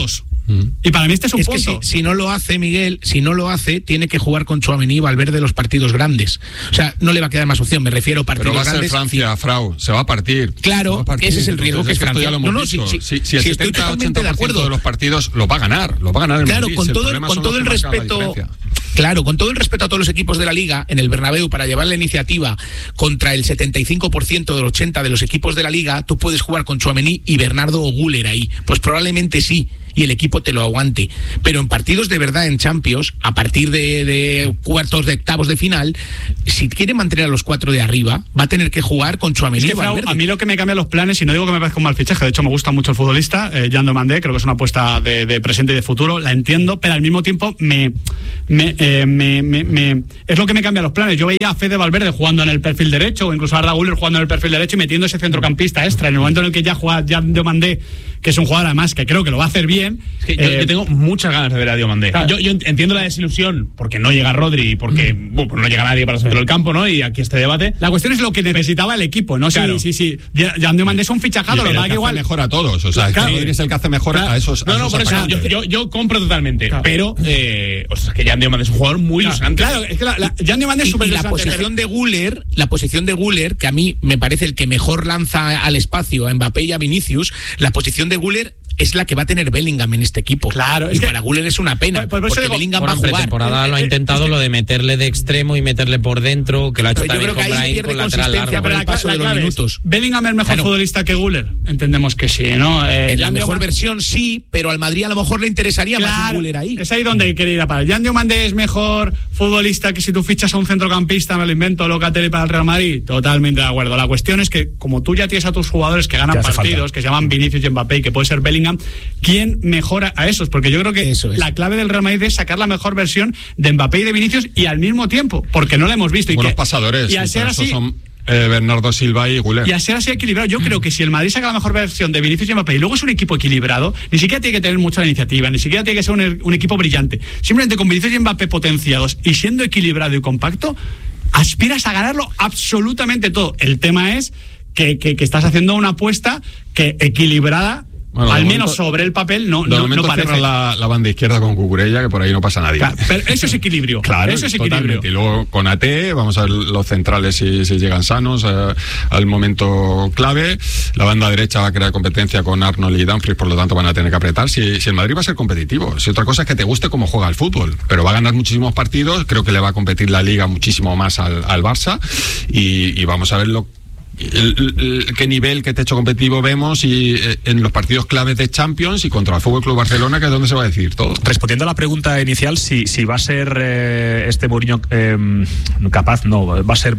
B: Y para mí este es un
F: es
B: punto.
F: Que si, si no lo hace, Miguel, si no lo hace, tiene que jugar con Tchouaméni y Valverde los partidos grandes. O sea, no le va a quedar más opción, me refiero a partidos
C: grandes. Pero va a ser
F: grandes.
C: Francia, Frau, se va a partir.
F: Claro,
C: a partir.
F: ese es el riesgo.
C: Entonces,
F: que es Francia.
C: Esto ya lo hemos
F: no, no,
C: visto.
F: sí, sí,
C: si, si el
F: sí,
C: setenta a ochenta por ciento de, de los partidos lo va a ganar, lo va a ganar el
F: Claro,
C: Madrid.
F: con
C: si
F: todo,
C: el,
F: con todo el respeto. Claro, con todo el respeto a todos los equipos de la Liga, en el Bernabéu, para llevar la iniciativa contra el setenta y cinco por ciento del ochenta por ciento de los equipos de la Liga, tú puedes jugar con Tchouaméni y Bernardo o Güler ahí. Pues probablemente sí, y el equipo te lo aguante. Pero en partidos de verdad, en Champions, a partir de, de cuartos de octavos de final, si quiere mantener a los cuatro de arriba, va a tener que jugar con Tchouaméni.
B: Es que, Frau, a mí lo que me cambia los planes, y no digo que me parezca un mal fichaje, de hecho me gusta mucho el futbolista, eh, Jan Domandé, creo que es una apuesta de, de presente y de futuro, la entiendo, pero al mismo tiempo me, me, eh, me, me, me es lo que me cambia los planes. Yo veía a Fede Valverde jugando en el perfil derecho, o incluso a Arda Güler jugando en el perfil derecho y metiendo ese centrocampista extra. En el momento en el que ya juega Jan Domandé, que es un jugador además que creo que lo va a hacer bien.
D: Es que yo, eh, yo tengo muchas ganas de ver a Diomandé. Claro. Yo, yo entiendo la desilusión porque no llega Rodri y porque mm. bueno, no llega nadie para hacerlo el campo, ¿no? Y aquí este debate.
B: La cuestión es lo que necesitaba el equipo, ¿no?
D: Claro.
B: Sí, sí, sí. Jan Diomandé es un fichajado, lo que igual
C: mejor a todos. O sea,
B: claro.
C: Rodri es el que hace mejor claro. a esos.
D: No,
C: a
D: no,
C: esos
D: por eso yo, yo, yo compro totalmente. Claro. Pero, eh, o sea, es que Jan Diomandé es un jugador muy
B: claro.
D: ilusionante.
B: Claro, es que la, la, Jan Diomandé es súper
F: y la posición de Güler, la posición de Güler, que a mí me parece el que mejor lanza al espacio a Mbappé y a Vinicius, la posición de Güler es la que va a tener Bellingham en este equipo.
B: Claro,
F: y
B: es que
F: para Güler es una pena,
B: por, por
F: porque
B: digo,
F: Bellingham
A: bueno,
F: va a jugar.
A: En pretemporada lo ha intentado, es que, lo de meterle de extremo y meterle por dentro, que lo ha hecho
F: pero
A: también con Brahim, con lateral largo.
F: Por el paso de los minutos.
B: Bellingham es mejor
F: claro.
B: futbolista que Güler. Entendemos que sí, ¿no?
F: Eh, en la mejor Diomandé... versión sí, pero al Madrid a lo mejor le interesaría claro, más Güler ahí.
B: Es ahí donde quiere ir a parar. Jan Diomandé es mejor futbolista que si tú fichas a un centrocampista, me lo invento, Locatelli para el Real Madrid. Totalmente de acuerdo. La cuestión es que como tú ya tienes a tus jugadores que ganan partidos, falta. que se llaman Vinicius y Mbappé y que puede ser Bellingham, ¿quién mejora a esos? Porque yo creo que es. la clave del Real Madrid es sacar la mejor versión de Mbappé y de Vinicius y al mismo tiempo, porque no la hemos visto.
C: Buenos
B: y que,
C: pasadores.
B: Y al ser así...
C: Son... Eh, Bernardo Silva y Güler.
B: Y a ser así equilibrado, yo mm. creo que si el Madrid saca la mejor versión de Vinicius y Mbappé y luego es un equipo equilibrado, ni siquiera tiene que tener mucha iniciativa, ni siquiera tiene que ser un, un equipo brillante. Simplemente con Vinicius y Mbappé potenciados y siendo equilibrado y compacto, aspiras a ganarlo absolutamente todo. El tema es que, que, que estás haciendo una apuesta que equilibrada. Bueno, al menos momento, sobre el papel no, no, no parece.
C: La, la banda izquierda con Cucurella, que por ahí no pasa nadie.
B: Claro, pero eso es equilibrio. Claro, eso es equilibrio.
C: Y luego con A T, vamos a ver los centrales si, si llegan sanos eh, al momento clave. La banda derecha va a crear competencia con Arnold y Dumfries, por lo tanto van a tener que apretar. Si, si el Madrid va a ser competitivo, si otra cosa es que te guste cómo juega el fútbol, pero va a ganar muchísimos partidos. Creo que le va a competir la Liga muchísimo más al, al Barça y, y vamos a verlo. El, el, el, qué nivel, qué techo competitivo vemos y eh, en los partidos claves de Champions y contra el Fútbol Club Barcelona, que es donde se va a decir todo.
E: Respondiendo a la pregunta inicial, si, si va a ser eh, este Mourinho eh, capaz, no, va a ser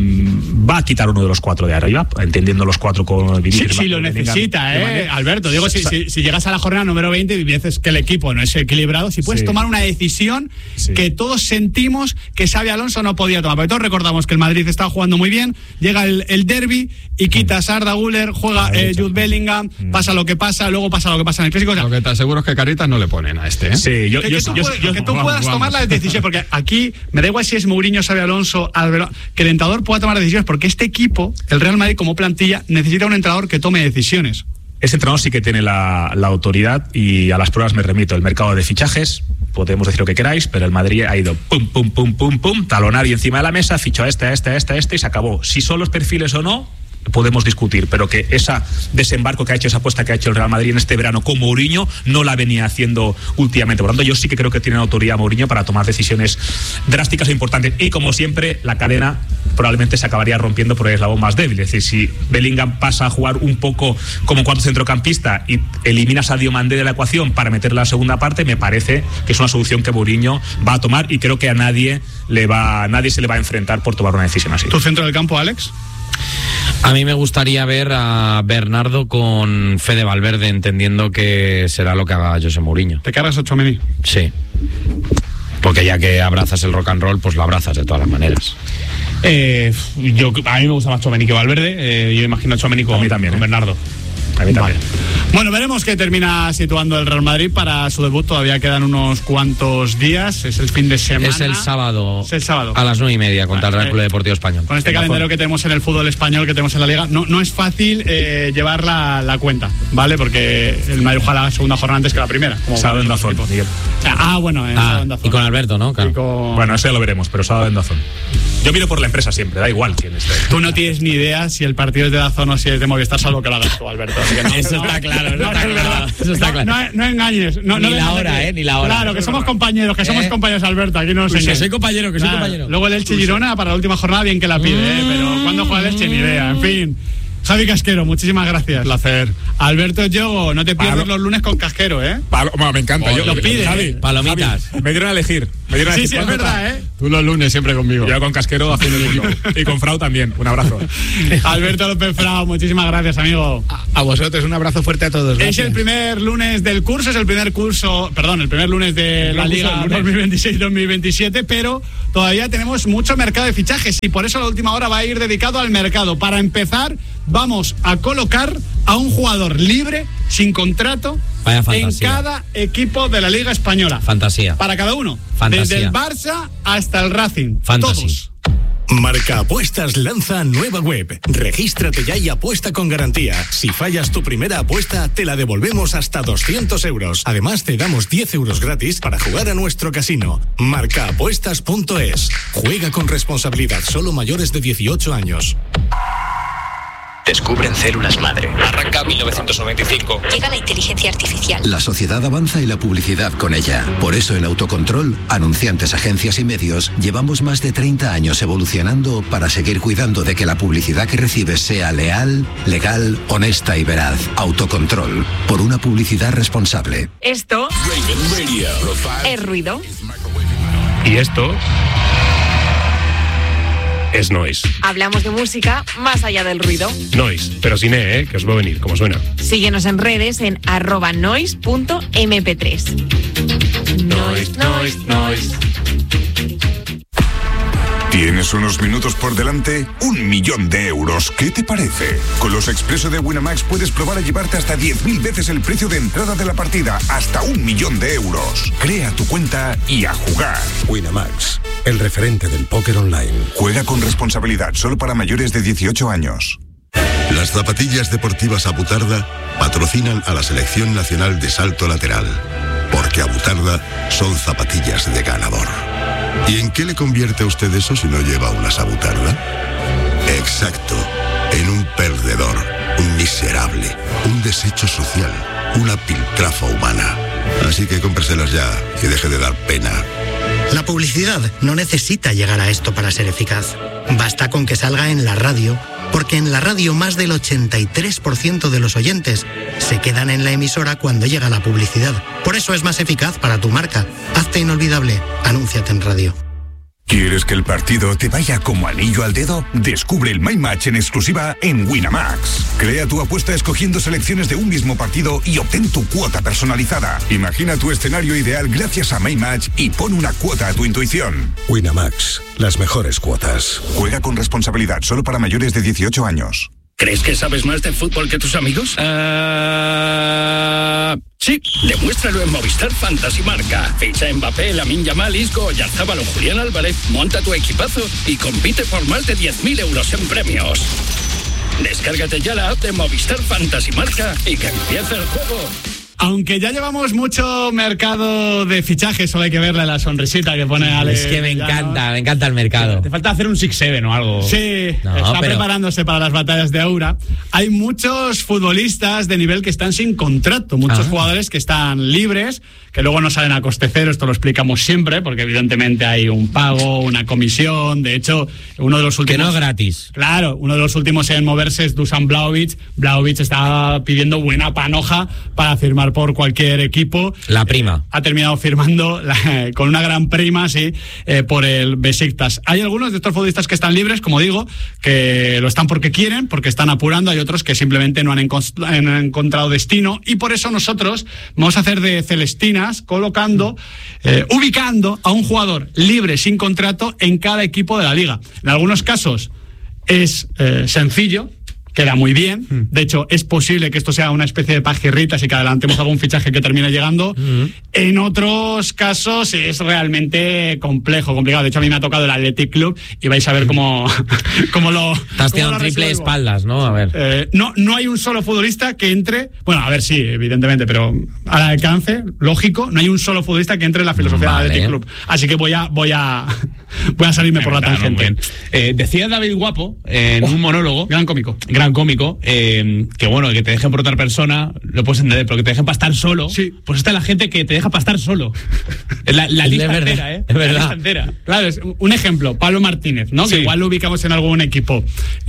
E: mm, va a quitar uno de los cuatro de arriba, entendiendo los cuatro con Vinicius.
B: Sí, sí, lo necesita, eh, Alberto. Digo, si, si, si llegas a la jornada número veinte y dices que el equipo no es equilibrado, si puedes sí. tomar una decisión sí. que todos sentimos que Xabi Alonso no podía tomar, porque todos recordamos que el Madrid estaba jugando muy bien, llega el, el derbi y quitas a Arda Güler, juega eh, Jude Bellingham, mm. pasa lo que pasa, luego pasa lo que pasa en el clásico. O sea,
C: lo que te aseguro es que caritas no le ponen a este, ¿eh?
E: Sí, yo,
B: que,
E: yo,
B: que tú,
E: yo,
B: puedes,
E: yo,
B: que tú
E: vamos,
B: puedas
E: vamos.
B: tomar la decisión, porque aquí me da igual si es Mourinho, Xabi Alonso, Albero, que el entrenador pueda tomar decisiones, porque este equipo, el Real Madrid como plantilla, necesita un entrenador que tome decisiones.
E: Ese entrenador sí que tiene la, la autoridad y a las pruebas me remito. El mercado de fichajes, podemos decir lo que queráis, pero el Madrid ha ido pum, pum, pum, pum, pum, talonario encima de la mesa, fichó a este, a este, a este, a este y se acabó. Si son los perfiles o no, podemos discutir, pero que esa desembarco que ha hecho, esa apuesta que ha hecho el Real Madrid en este verano con Mourinho no la venía haciendo últimamente. Por lo tanto, yo sí que creo que tiene autoridad Mourinho para tomar decisiones drásticas e importantes. Y como siempre, la cadena probablemente se acabaría rompiendo por el eslabón más débil. Es decir, si Bellingham pasa a jugar un poco como cuarto centrocampista y eliminas a Diomandé de la ecuación para meter la segunda parte, me parece que es una solución que Mourinho va a tomar y creo que a nadie le va, nadie se le va a enfrentar por tomar una decisión así.
B: ¿Tu centro del campo, Alex?
A: A mí me gustaría ver a Bernardo con Fede Valverde, entendiendo que será lo que haga José Mourinho.
B: ¿Te cargas a Tchouaméni?
A: Sí. Porque ya que abrazas el rock and roll, pues lo abrazas de todas las maneras.
D: Eh, yo, a mí me gusta más Tchouaméni que Valverde. Eh, yo imagino a Tchouaméni con,
E: también,
D: con
E: ¿eh?
D: Bernardo.
E: A mí también.
B: Vale. Bueno, veremos qué termina situando el Real Madrid para su debut. Todavía quedan unos cuantos días. Es el fin de semana.
A: Es el sábado.
B: Es el sábado.
A: A las nueve y media contra
B: vale,
A: el Real Club Deportivo Español.
B: Con este calendario que tenemos en el fútbol español, que tenemos en la Liga, no, no es fácil eh, llevar la, la cuenta, ¿vale? Porque el Madrid juega la segunda jornada antes que la primera.
E: Sábado en Dazón, Miguel.
B: Ah, bueno, en
A: ah,
B: en Dazón.
A: Y con Alberto, ¿no? Claro.
B: Con...
E: Bueno, eso ya lo veremos, pero sábado en Dazón. Yo miro por la empresa siempre, da igual quién esté.
B: Tú no tienes ni idea si el partido es de Dazón o si es de Movistar, salvo que lo hagas tú, Alberto. Así que no,
A: eso
B: no,
A: está claro, eso
B: no,
A: está
B: no,
A: claro. Eso está
B: no,
A: claro.
B: no, no engañes. No,
A: ni
B: no
A: la hora, ¿eh? Ni la hora.
B: Claro, que somos compañeros, que somos
A: ¿Eh?
B: compañeros, Alberto. Aquí no nos
A: Pues que
B: engañes.
A: soy compañero, que soy
B: Claro.
A: compañero.
B: Luego el Elche Girona para la última jornada, bien que la pide, ¿eh? Pero cuando juega el Elche, ni idea. En fin. Javi Casquero, muchísimas gracias.
C: Placer.
B: Alberto Yogo, no te pierdas
E: Palo.
B: los lunes con Casquero, ¿eh?
E: Palo, bueno, me encanta.
B: Oh,
E: yo,
B: lo pide,
E: Javi,
B: ¿eh?
A: Palomitas.
E: Javi, me dieron a elegir. Me dieron a
B: Sí,
E: elegir
B: sí, es
E: cuánto
B: verdad,
E: tal.
B: ¿eh?
C: Tú los lunes siempre conmigo.
E: Yo con Casquero haciendo el equipo. Y con Frau también. Un abrazo.
B: Alberto López Frau, muchísimas gracias, amigo.
F: A, a vosotros, un abrazo fuerte a todos.
B: Es
F: Gracias.
B: el primer lunes del curso, es el primer curso, perdón, el primer lunes de la Liga dos mil veintiséis dos mil veintisiete, pero todavía tenemos mucho mercado de fichajes y por eso la última hora va a ir dedicado al mercado. Para empezar, vamos a colocar a un jugador libre, sin contrato,
A: Vaya
B: en
A: fantasía.
B: cada equipo de la Liga Española.
A: Fantasía.
B: Para cada uno.
A: Fantasía.
B: Desde el Barça hasta el Racing.
A: Fantasía.
B: Todos.
J: Marca Apuestas lanza nueva web. Regístrate ya y apuesta con garantía. Si fallas tu primera apuesta, te la devolvemos hasta doscientos euros. Además, te damos diez euros gratis para jugar a nuestro casino. marca apuestas punto es. Juega con responsabilidad, solo mayores de dieciocho años.
K: Descubren células madre.
L: Arranca mil novecientos noventa y cinco.
M: Llega la inteligencia artificial.
N: La sociedad avanza y la publicidad con ella. Por eso en Autocontrol, anunciantes, agencias y medios, llevamos más de treinta años evolucionando para seguir cuidando de que la publicidad que recibes sea leal, legal, honesta y veraz. Autocontrol, por una publicidad responsable.
M: Esto es ruido.
L: Y esto es noise.
M: Hablamos de música más allá del ruido.
L: Noise, pero sin E, ¿eh? Que os va a venir, como suena.
M: Síguenos en redes en arroba noise punto eme pe tres.
L: Noise, noise, noise.
O: ¿Tienes unos minutos por delante? Un millón de euros. ¿Qué te parece? Con los Expreso de Winamax puedes probar a llevarte hasta diez mil veces el precio de entrada de la partida. Hasta un millón de euros. Crea tu cuenta y a jugar.
P: Winamax, el referente del póker online.
O: Juega con responsabilidad, solo para mayores de dieciocho años.
Q: Las zapatillas deportivas Abutarda patrocinan a la Selección Nacional de Salto Lateral. Porque Abutarda son zapatillas de ganador. ¿Y en qué le convierte a usted eso si no lleva una Abutarda? Exacto, en un perdedor, un miserable, un desecho social, una piltrafa humana. Así que cómpreselas ya y deje de dar pena.
R: La publicidad no necesita llegar a esto para ser eficaz. Basta con que salga en la radio, porque en la radio más del ochenta y tres por ciento de los oyentes se quedan en la emisora cuando llega la publicidad. Por eso es más eficaz para tu marca. Hazte inolvidable. Anúnciate en radio.
O: ¿Quieres que el partido te vaya como anillo al dedo? Descubre el My Match en exclusiva en Winamax. Crea tu apuesta escogiendo selecciones de un mismo partido y obtén tu cuota personalizada. Imagina tu escenario ideal gracias a My Match y pon una cuota a tu intuición.
P: Winamax, las mejores cuotas.
O: Juega con responsabilidad, solo para mayores de dieciocho años.
S: ¿Crees que sabes más de fútbol que tus amigos? Uh, sí, demuéstralo en Movistar Fantasy Marca. Ficha a Mbappé, Lamine Yamal, Isco, Oyarzabal o Julián Álvarez, monta tu equipazo y compite por más de diez mil euros en premios. Descárgate ya la app de Movistar Fantasy Marca y que empiece el juego.
B: Aunque ya llevamos mucho mercado de fichajes, solo hay que verle la sonrisita que pone Ale.
A: Es que me encanta, ¿no? Me encanta el mercado.
D: Te falta hacer un six seven o algo.
B: Sí,
A: no,
B: está
A: pero...
B: preparándose para las batallas de Aura. Hay muchos futbolistas de nivel que están sin contrato, muchos ah. jugadores que están libres, que luego no salen a coste cero, esto lo explicamos siempre, porque evidentemente hay un pago, una comisión. De hecho, uno de los últimos...
A: Que no es gratis.
B: Claro, uno de los últimos en moverse es Dusan Vlahovic. Vlahovic estaba pidiendo buena panoja para firmar por cualquier equipo.
A: La prima.
B: Eh, ha terminado firmando la, con una gran prima, sí, eh, por el Besiktas. Hay algunos de estos futbolistas que están libres, como digo, que lo están porque quieren, porque están apurando. Hay otros que simplemente no han, enco- han encontrado destino y por eso nosotros vamos a hacer de Celestinas, colocando, eh, ubicando a un jugador libre, sin contrato, en cada equipo de la liga. En algunos casos es eh, sencillo. queda muy bien. Mm. De hecho, es posible que esto sea una especie de pajirritas y que adelantemos algún fichaje que termine llegando. Mm. En otros casos es realmente complejo, complicado. De hecho, a mí me ha tocado el Athletic Club y vais a ver cómo, cómo lo...
A: Te has tirado un triple de espaldas, ¿no? A ver.
B: Eh, no, no hay un solo futbolista que entre... Bueno, a ver, sí, evidentemente, pero al alcance, lógico, no hay un solo futbolista que entre en la filosofía vale. del Athletic Club. Así que voy a voy a, voy a salirme por la tangente.
D: Eh, decía David Guapo en oh, un monólogo...
B: Gran cómico.
D: Gran cómico, eh, que bueno, que te dejen por otra persona, lo puedes entender, pero que te dejen para estar solo,
B: sí.
D: Pues está la gente que te deja para estar solo. La, la lista
A: verdad,
D: entera, ¿eh?
A: Es verdad.
D: La lista entera.
B: Claro, es un ejemplo, Pablo Martínez, ¿no? Sí. Que igual lo ubicamos en algún equipo.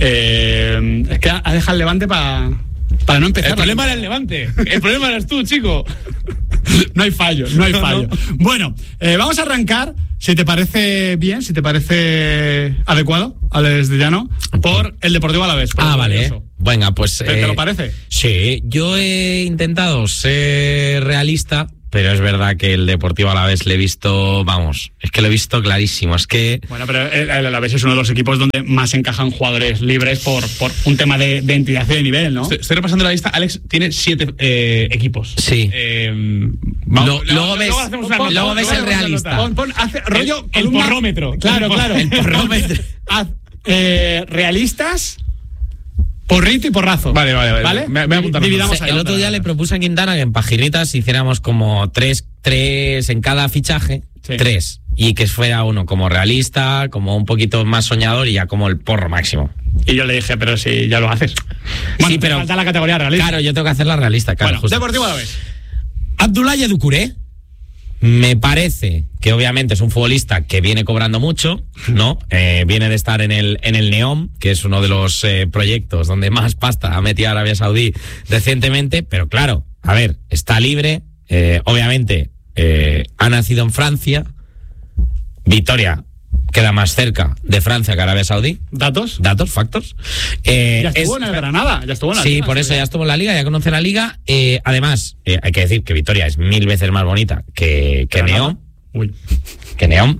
B: Eh, es que ha dejado el Levante para... Para no empezar.
D: El problema era el Levante. El problema eras tú, chico.
B: No hay fallo, no hay fallo. No, no. Bueno, eh, vamos a arrancar, si te parece bien, si te parece adecuado, Alex de Llano, por el Deportivo Alavés.
A: Ah, vale. Eso. Venga, pues...
B: ¿Te, eh, ¿Te lo parece?
A: Sí, yo he intentado ser realista, pero es verdad que el Deportivo Alavés le he visto, vamos, es que lo he visto clarísimo, es que...
B: Bueno, pero el, el Alavés es uno de los equipos donde más encajan jugadores libres por, por un tema de, de entidad y de nivel, ¿no?
D: Estoy, estoy repasando la lista, Alex tiene siete eh, equipos.
A: Sí.
D: Eh,
A: vamos, Lo, luego ves, luego pon, luego ves el realista.
B: Pon, pon, hace, rollo,
D: el, el porrómetro.
B: Claro, claro. El porrómetro. Haz, eh, realistas... Porrito y porrazo.
D: Vale, vale, vale. ¿Vale?
B: Me, me
A: Dividamos ahí. El otro día le propuse a Quintana que en pajirritas hiciéramos como tres, tres en cada fichaje, sí. tres. Y que fuera uno como realista, como un poquito más soñador y ya como el porro máximo.
B: Y yo le dije, pero si ya lo haces. Bueno,
A: sí, pero
B: falta la categoría realista.
A: Claro, yo tengo que hacer la realista, claro.
B: Bueno, Deportivo Alavés.
A: Abdoulaye Doucouré. Me parece que obviamente es un futbolista que viene cobrando mucho, ¿no? Eh, viene de estar en el en el Neom, que es uno de los eh, proyectos donde más pasta ha metido Arabia Saudí recientemente, pero claro, a ver, está libre, eh, obviamente eh, ha nacido en Francia, Vitoria queda más cerca de Francia que Arabia Saudí.
B: ¿Datos?
A: Datos, factos.
B: Eh, ya estuvo es, en el Granada, ya estuvo en la
A: sí,
B: liga.
A: Sí, por eso ya estuvo en la liga, ya conoce la liga. Eh, además, eh, hay que decir que Vitoria es mil veces más bonita que, que Neom.
B: Uy.
A: Que Neom.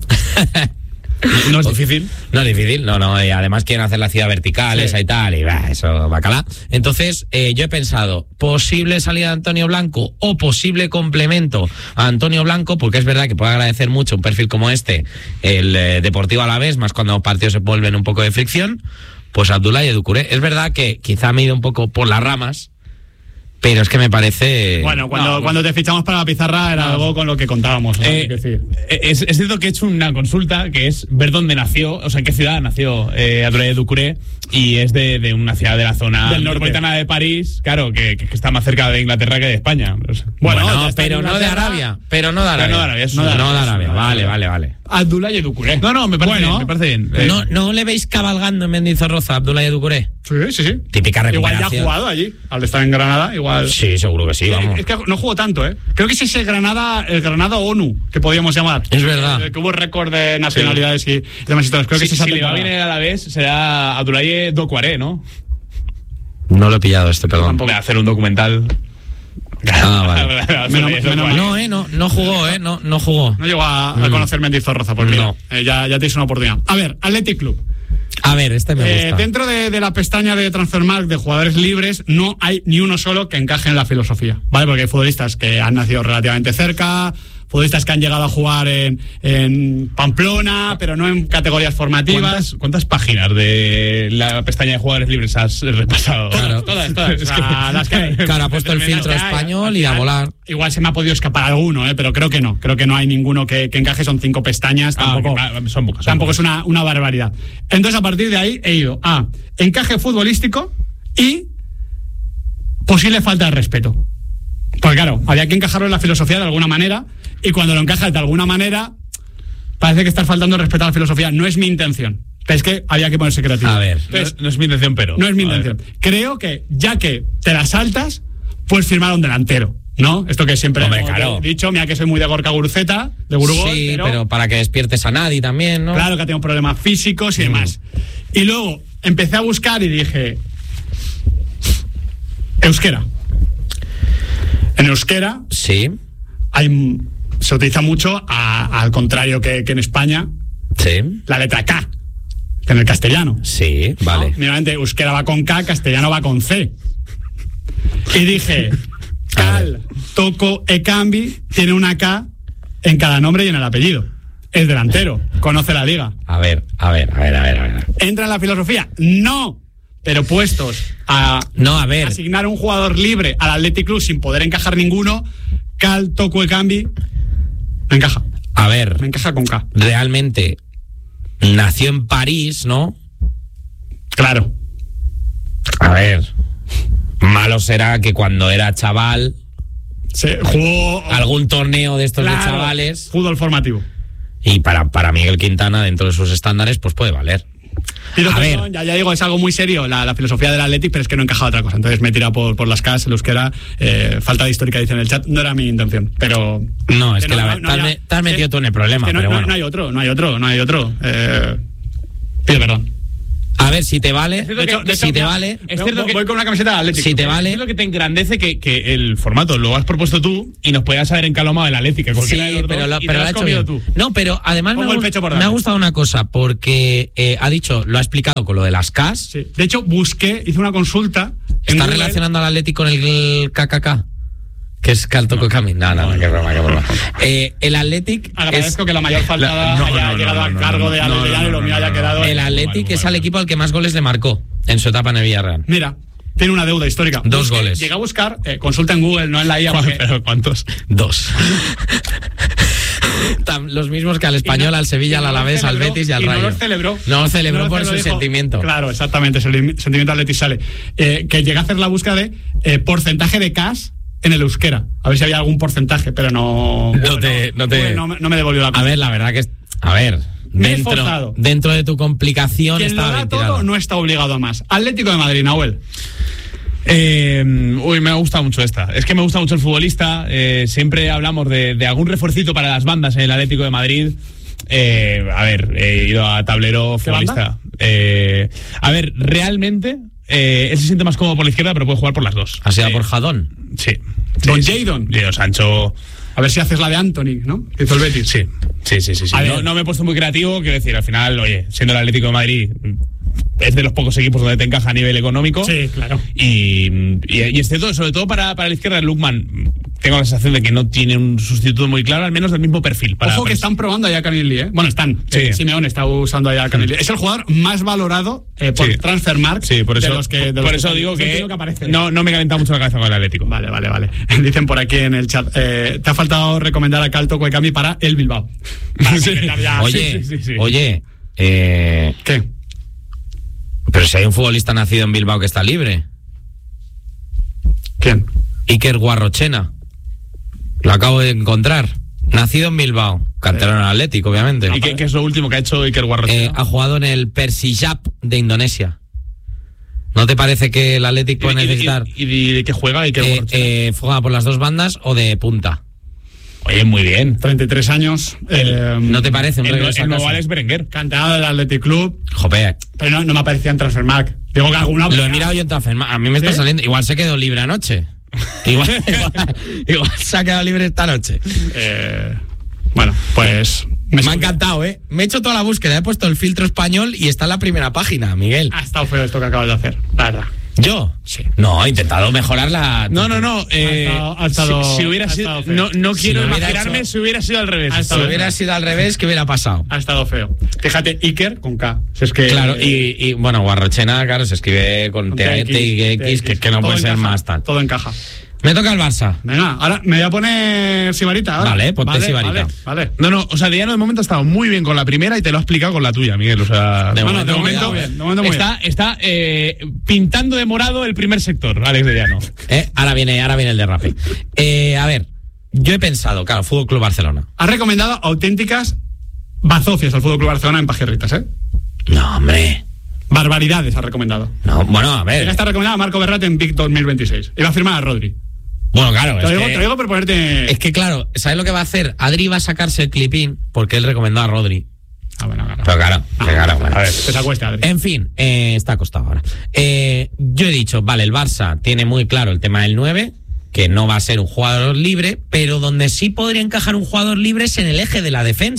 B: No es difícil.
A: No es difícil, no, no. Y además quieren hacer la ciudad vertical, sí. esa y tal, y bah, eso, bacalá. Entonces, eh, yo he pensado, posible salida de Antonio Blanco o posible complemento a Antonio Blanco, porque es verdad que puede agradecer mucho un perfil como este, el eh, Deportivo Alavés, más cuando los partidos se vuelven un poco de fricción, pues Abdoulaye Doucouré. Es verdad que quizá me he ido un poco por las ramas, pero es que me parece...
B: Bueno, cuando, no, cuando te fichamos para la pizarra era no, algo con lo que contábamos, ¿no?
D: Eh, decir. Es, es cierto que he hecho una consulta que es ver dónde nació, o sea, en qué ciudad nació eh, Abdoulaye Doucouré, y es de, de una ciudad de la zona metropolitana de París, claro, que, que está más cerca de Inglaterra que de España. O sea,
A: bueno, bueno pero no de Arabia, pero no de Arabia.
D: Pero no de Arabia,
A: no de Arabia, no de Arabia. Vale, vale, vale.
B: Abdoulaye Doucouré.
D: No, no, me parece
B: bueno,
D: bien, me parece bien.
A: Eh. ¿No, ¿No le veis cabalgando en Mendizorroza a Abdoulaye Doucouré?
B: Sí, sí, sí.
A: Típica recuperación.
B: Igual ya ha jugado allí, al estar en Granada, igual...
A: Sí, seguro que sí, vamos.
B: Es que no jugó tanto, ¿eh? Creo que es ese Granada, el Granada ONU, que podríamos llamar.
A: Es verdad.
B: El, el que hubo récord de nacionalidades sí. y demás historias. Creo
D: sí,
B: que
D: si le va bien a la vez, será Abdoulaye Doucouré, ¿no?
A: No lo he pillado este, perdón.
D: Voy a hacer un documental...
A: Ah, vale.
B: menos, menos
A: no, eh, no, no jugó, eh, no, no jugó.
B: No llegó a, a conocer Mendizorroza, por mí. No. Eh, ya, ya tenéis una oportunidad. A ver, Athletic Club.
A: A ver, este me gusta.
B: Eh, dentro de, de la pestaña de Transfermarkt de jugadores libres, no hay ni uno solo que encaje en la filosofía, ¿vale? Porque hay futbolistas que han nacido relativamente cerca, futbolistas que han llegado a jugar en, en Pamplona, pero no en categorías formativas.
D: ¿Cuántas, ¿Cuántas páginas de la pestaña de jugadores libres has repasado?
B: Claro. Todas, todas. todas.
A: Es que, ah, las que, claro, ha puesto el filtro español y a volar.
B: Igual se me ha podido escapar alguno, ¿eh? Pero creo que no. Creo que no hay ninguno que, que encaje. Son cinco pestañas. Tampoco,
D: ah, okay. son pocas, son
B: tampoco
D: pocas.
B: es una, una barbaridad. Entonces, a partir de ahí, he ido a encaje futbolístico y posible falta de respeto. Porque claro, había que encajarlo en la filosofía de alguna manera, y cuando lo encajas de alguna manera, parece que estás faltando el respeto a la filosofía. No es mi intención. Pero es que había que ponerse creativo.
A: A ver,
D: no es, no es mi intención, pero...
B: No es mi intención. Ver. Creo que, ya que te la saltas, puedes firmar a un delantero, ¿no? Esto que siempre
A: Hombre,
B: hemos
A: claro.
B: dicho, mira que soy muy de Gorka Guruceta, de Burgos.
A: Sí,
B: pero,
A: pero para que despiertes a nadie también, ¿no?
B: Claro, que tengo problemas físicos y mm. demás. Y luego empecé a buscar y dije... Euskera. En euskera...
A: Sí.
B: Hay, se utiliza mucho, a, al contrario que, que en España,
A: sí.
B: la letra K. en el castellano.
A: Sí, vale.
B: ¿No? Míramente, euskera va con K, castellano va con C. Y dije, Cal, Toko, Ekambi tiene una K en cada nombre y en el apellido. Es delantero, conoce la liga.
A: A ver, a ver, a ver, a ver, a ver.
B: ¿Entra en la filosofía? No. Pero puestos a,
A: no, a ver.
B: asignar un jugador libre al Athletic Club sin poder encajar ninguno, Cal, Toko, Ekambi, me encaja.
A: A ver.
B: Me encaja con K.
A: Realmente nació en París, ¿no?
B: Claro.
A: A ver. Malo será que cuando era chaval
B: se jugó
A: algún torneo de estos, claro, de chavales.
B: Fútbol formativo.
A: Y para, para Miguel Quintana, dentro de sus estándares, pues puede valer.
B: Pero
A: a
B: ver.
A: ver.
B: Ya, ya digo, es algo muy serio la, la filosofía del Athletic, pero es que no encajaba otra cosa. Entonces me he tirado por, por las casas, el euskera. Eh, falta de histórica, dice en el chat. No era mi intención, pero...
A: No, es que, que no, la,
B: no,
A: te, has, te has metido tú en el problema,
B: es que no,
A: pero
B: no,
A: bueno.
B: No hay otro, no hay otro, no hay otro. Eh, pido perdón.
A: A ver, si te vale,
B: de hecho, de
A: si
B: hecho,
A: te
B: no,
A: vale,
D: es cierto
B: voy,
D: que
B: voy con una camiseta de Atlético.
A: Si te vale,
D: es lo que te engrandece que, que el formato lo has propuesto tú y nos podías haber encalomado el Atlético.
A: Sí, pero lo, pero lo has hecho bien. Tú. No, pero además me,
B: el pecho por
A: me ha gustado una cosa porque eh, ha dicho, lo ha explicado con lo de las K S.
B: Sí. De hecho, busqué, hice una consulta.
A: ¿Está relacionando al Atlético con el K K K? Que es Cal Toko Ekambi. No, no, no, qué broma, qué broma. Eh, el Athletic.
B: Agradezco
A: es,
B: que la mayor faltada
A: no,
B: haya
A: no,
B: llegado
A: no,
B: al
A: no,
B: cargo
A: no,
B: de
A: no,
B: Ale
A: no,
B: y lo mío haya quedado.
A: El Athletic es al equipo al que más goles le marcó en su etapa en el Villarreal.
B: Mira, tiene una deuda histórica.
A: Dos
B: Busqué,
A: goles.
B: Llegué a buscar, eh, consulta en Google, no en la I A. Porque...
D: ¿Pero cuántos?
A: Dos. Los mismos que al Español,
B: no,
A: al Sevilla, al Alavés,
B: no
A: al Betis y al
B: y
A: Rayo.
B: No lo celebró.
A: No lo celebró
B: no lo
A: por
B: celebró,
A: su
B: dijo,
A: sentimiento.
B: Claro, exactamente, ese sentimiento Athletic sale. Eh, que llegué a hacer la búsqueda de eh, porcentaje de K S en el euskera. A ver si había algún porcentaje, pero no.
A: No
B: bueno,
A: te. No, te...
B: No, no me devolvió la cosa.
A: A ver, la verdad que es. A ver. Dentro, dentro de tu complicación
B: Quien
A: estaba
B: lo da
A: bien
B: todo
A: tirado.
B: No está obligado a más. Atlético de Madrid, Nahuel.
D: Eh, uy, me ha gustado mucho esta. Es que me gusta mucho el futbolista. Eh, siempre hablamos de, de algún refuercito para las bandas en el Atlético de Madrid. Eh, a ver, he ido a tablero futbolista. Eh, a ver, realmente eh, él se siente más cómodo por la izquierda, pero puede jugar por las dos.
A: ¿Ha sido
D: eh,
A: por Jadón?
D: Sí.
B: Don
D: sí,
B: Jadon.
D: Diego Sancho.
B: A ver si haces la de Anthony, ¿no? Que hizo el Betis.
D: Sí, sí, sí, sí. sí. No, no me he puesto muy creativo, quiero decir, al final, oye, siendo el Atlético de Madrid, es de los pocos equipos donde te encaja a nivel económico.
B: Sí, claro.
D: Y, y, y es cierto, sobre todo para, para la izquierda, Lukman, tengo la sensación de que no tiene un sustituto muy claro, al menos del mismo perfil. Para,
B: Ojo
D: para
B: que están probando allá a Canilli, ¿eh? Bueno, están.
D: Sí.
B: Eh, Simeone está usando allá a Canilli. Es el jugador más valorado eh, por
D: sí.
B: Transfermarkt.
D: Sí, por eso,
B: de los que, de
D: por
B: los
D: eso
B: que
D: digo que,
B: que aparece.
D: no, no me calenta mucho la cabeza con el Atlético.
B: Vale, vale, vale. Dicen por aquí en el chat, eh, te ha faltado recomendar a Cal Toko Ekambi para el Bilbao. Para
A: sí.
B: ya.
A: Oye,
B: sí, sí, sí.
A: oye, eh,
B: ¿qué?
A: Pero si hay un futbolista nacido en Bilbao que está libre.
B: ¿Quién?
A: Iker Guarrochena. Lo acabo de encontrar. Nacido en Bilbao. Canterano en Atlético, obviamente.
D: ¿Y qué, qué es lo último que ha hecho Iker Guarrochena?
A: Eh, ha jugado en el Persijap de Indonesia. ¿No te parece que el Atlético puede necesitar?
D: ¿Y, y, y de qué juega Iker
A: eh,
D: Guarrochena?
A: Eh, ¿Juega por las dos bandas o de punta?
D: Oye, muy bien.
B: treinta y tres años. Eh,
A: ¿No te parece un
D: el,
A: regreso
D: el
A: a
D: nuevo
A: casa?
D: Alex Berenguer.
B: Canterano del Athletic Club.
A: Jope.
B: Pero no, no me aparecía en Transfermarkt. Digo que alguna.
A: Lo he mirado yo en Transfermarkt. A mí me está
B: ¿Sí?
A: saliendo. Igual se quedó libre anoche. Igual, igual, igual se ha quedado libre esta noche.
B: Eh, bueno, pues.
A: Me, me ha encantado, ¿eh? Me he hecho toda la búsqueda, he puesto el filtro español y está en la primera página, Miguel.
B: Ha estado feo esto que acabas de hacer, la verdad.
A: ¿Yo?
B: Sí.
A: No, he intentado mejorarla.
D: No, no, no. Eh,
B: ha estado, ha estado,
D: si, si hubiera
B: ha
D: sido.
B: estado
D: No, no
A: Si
D: quiero
A: lo hubiera
D: imaginarme
A: hecho,
D: si hubiera sido al revés.
A: Si hubiera sido al revés, ¿qué hubiera pasado?
B: Ha estado feo. Fíjate, Iker con K. Si es que,
A: claro,
B: eh,
A: y, y bueno, Guarrochena, claro, se escribe con, con T A T y X, que, que no puede ser
B: encaja,
A: más tal.
B: Todo encaja.
A: Me toca el Barça.
B: Venga, ahora me voy a poner Sibarita. Ahora.
A: Vale, ponte
B: vale,
A: Sibarita.
B: Vale, vale.
D: No, no, o sea, Diano de momento ha estado muy bien con la primera y te lo ha explicado con la tuya, Miguel. O sea,
A: de,
B: bueno,
A: momento,
B: de momento,
A: muy
B: bien, de momento muy
D: está,
B: bien.
D: está eh, pintando de morado el primer sector, Alex de Llano.
A: Eh, ahora viene, ahora viene el derrape. Eh, a ver, yo he pensado, claro, Fútbol Club Barcelona.
B: Has recomendado auténticas bazofias al Fútbol Club Barcelona en Pajirritas, ¿eh?
A: No, hombre.
B: Barbaridades ha recomendado.
A: No, bueno, a ver.
B: Ya está recomendado a Marco Verratti en Vic dos mil veintiséis. Iba a firmar a Rodri.
A: Bueno, claro,
B: te,
A: es
B: digo,
A: que,
B: te digo por ponerte.
A: Es que, claro, ¿sabes lo que va a hacer? Adri va a sacarse el clipín porque él recomendó a Rodri.
B: Ah, bueno, claro.
A: Pero claro,
B: ah,
A: claro, bueno.
B: A ver, que se acueste, Adri.
A: En fin, eh, está acostado ahora. Eh, yo he dicho, vale, el Barça tiene muy claro el tema del nueve, que no va a ser un jugador libre, pero donde sí podría encajar un jugador libre es en el eje de la defensa.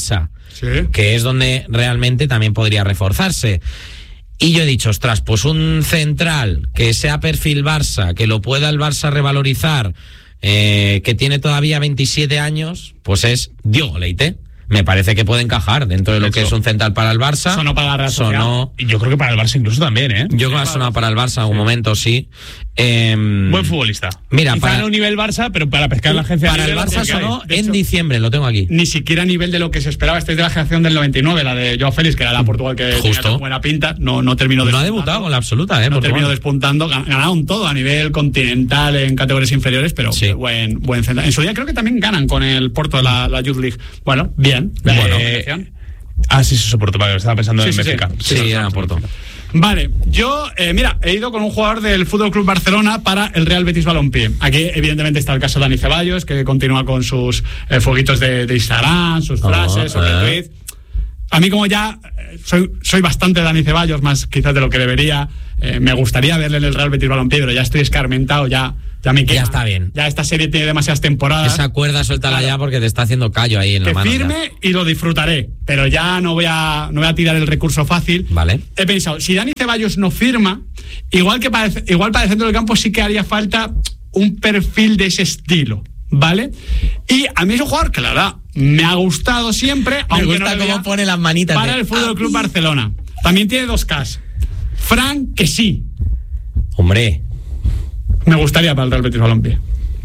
B: sí.
A: que es donde realmente también podría reforzarse. Y yo he dicho, ostras, pues un central que sea perfil Barça, que lo pueda el Barça revalorizar, eh, que tiene todavía veintisiete años, pues es Diogo Leite. Me parece que puede encajar dentro de lo que es un central para el Barça.
B: Sonó para la Real Sociedad.
A: Sonó...
D: Y yo creo que para el Barça incluso también, ¿eh?
A: Yo creo que ha sonado para el Barça en algún momento, sí. Eh,
D: Buen futbolista.
A: Mira,
D: quizá
A: para
D: no un nivel Barça, pero para pescar en la agencia
A: para
D: de
A: el Barça sonó
B: de
A: en
B: hecho,
A: diciembre, lo tengo aquí.
B: Ni siquiera a nivel de lo que se esperaba. Este es de la generación del noventa y nueve, la de Joao Félix, que era la Portugal que
A: Justo.
B: tenía tan buena pinta. No, no terminó
A: No ha debutado con la absoluta, ¿eh?
B: No
A: Portugal.
B: terminó despuntando. Ganaron todo a nivel continental en categorías inferiores, pero
A: Sí.
B: buen, buen central. En su día creo que también ganan con el Porto de la, la Youth League. Bueno, bien.
D: Bueno,
B: Eh,
D: ah, sí, sí, eso, Porto, vale, estaba pensando
B: Sí,
D: en
B: sí, sí.
D: Benfica.
A: Sí, era Porto.
B: Vale, yo, eh, mira, he ido con un jugador del Fútbol Club Barcelona para el Real Betis Balompié. Aquí, evidentemente, está el caso de Dani Ceballos, que continúa con sus eh, fueguitos de, de Instagram, sus frases, sus
A: eh.
B: retweets. A mí, como ya eh, soy, soy bastante Dani Ceballos, más quizás de lo que debería, eh, me gustaría verle en el Real Betis Balompié, pero ya estoy escarmentado, ya, ya me queda.
A: Ya está bien.
B: Ya esta serie tiene demasiadas temporadas.
A: Esa cuerda suéltala
B: Claro.
A: ya porque te está haciendo callo ahí en la
B: Que
A: mano.
B: firme y lo disfrutaré, pero ya no voy a no voy a tirar el recurso fácil.
A: Vale.
B: He pensado, si Dani Ceballos no firma, igual que para, igual para el centro del campo sí que haría falta un perfil de ese estilo, ¿vale? Y a mí es un jugador que la verdad me ha gustado siempre,
A: Me
B: aunque
A: gusta
B: no le
A: cómo
B: vea
A: pone las manitas.
B: para
A: de-
B: el Fútbol Club Barcelona. También tiene dos Ks. Fran, que sí.
A: Hombre.
B: Me gustaría para el Real Betis Balompié.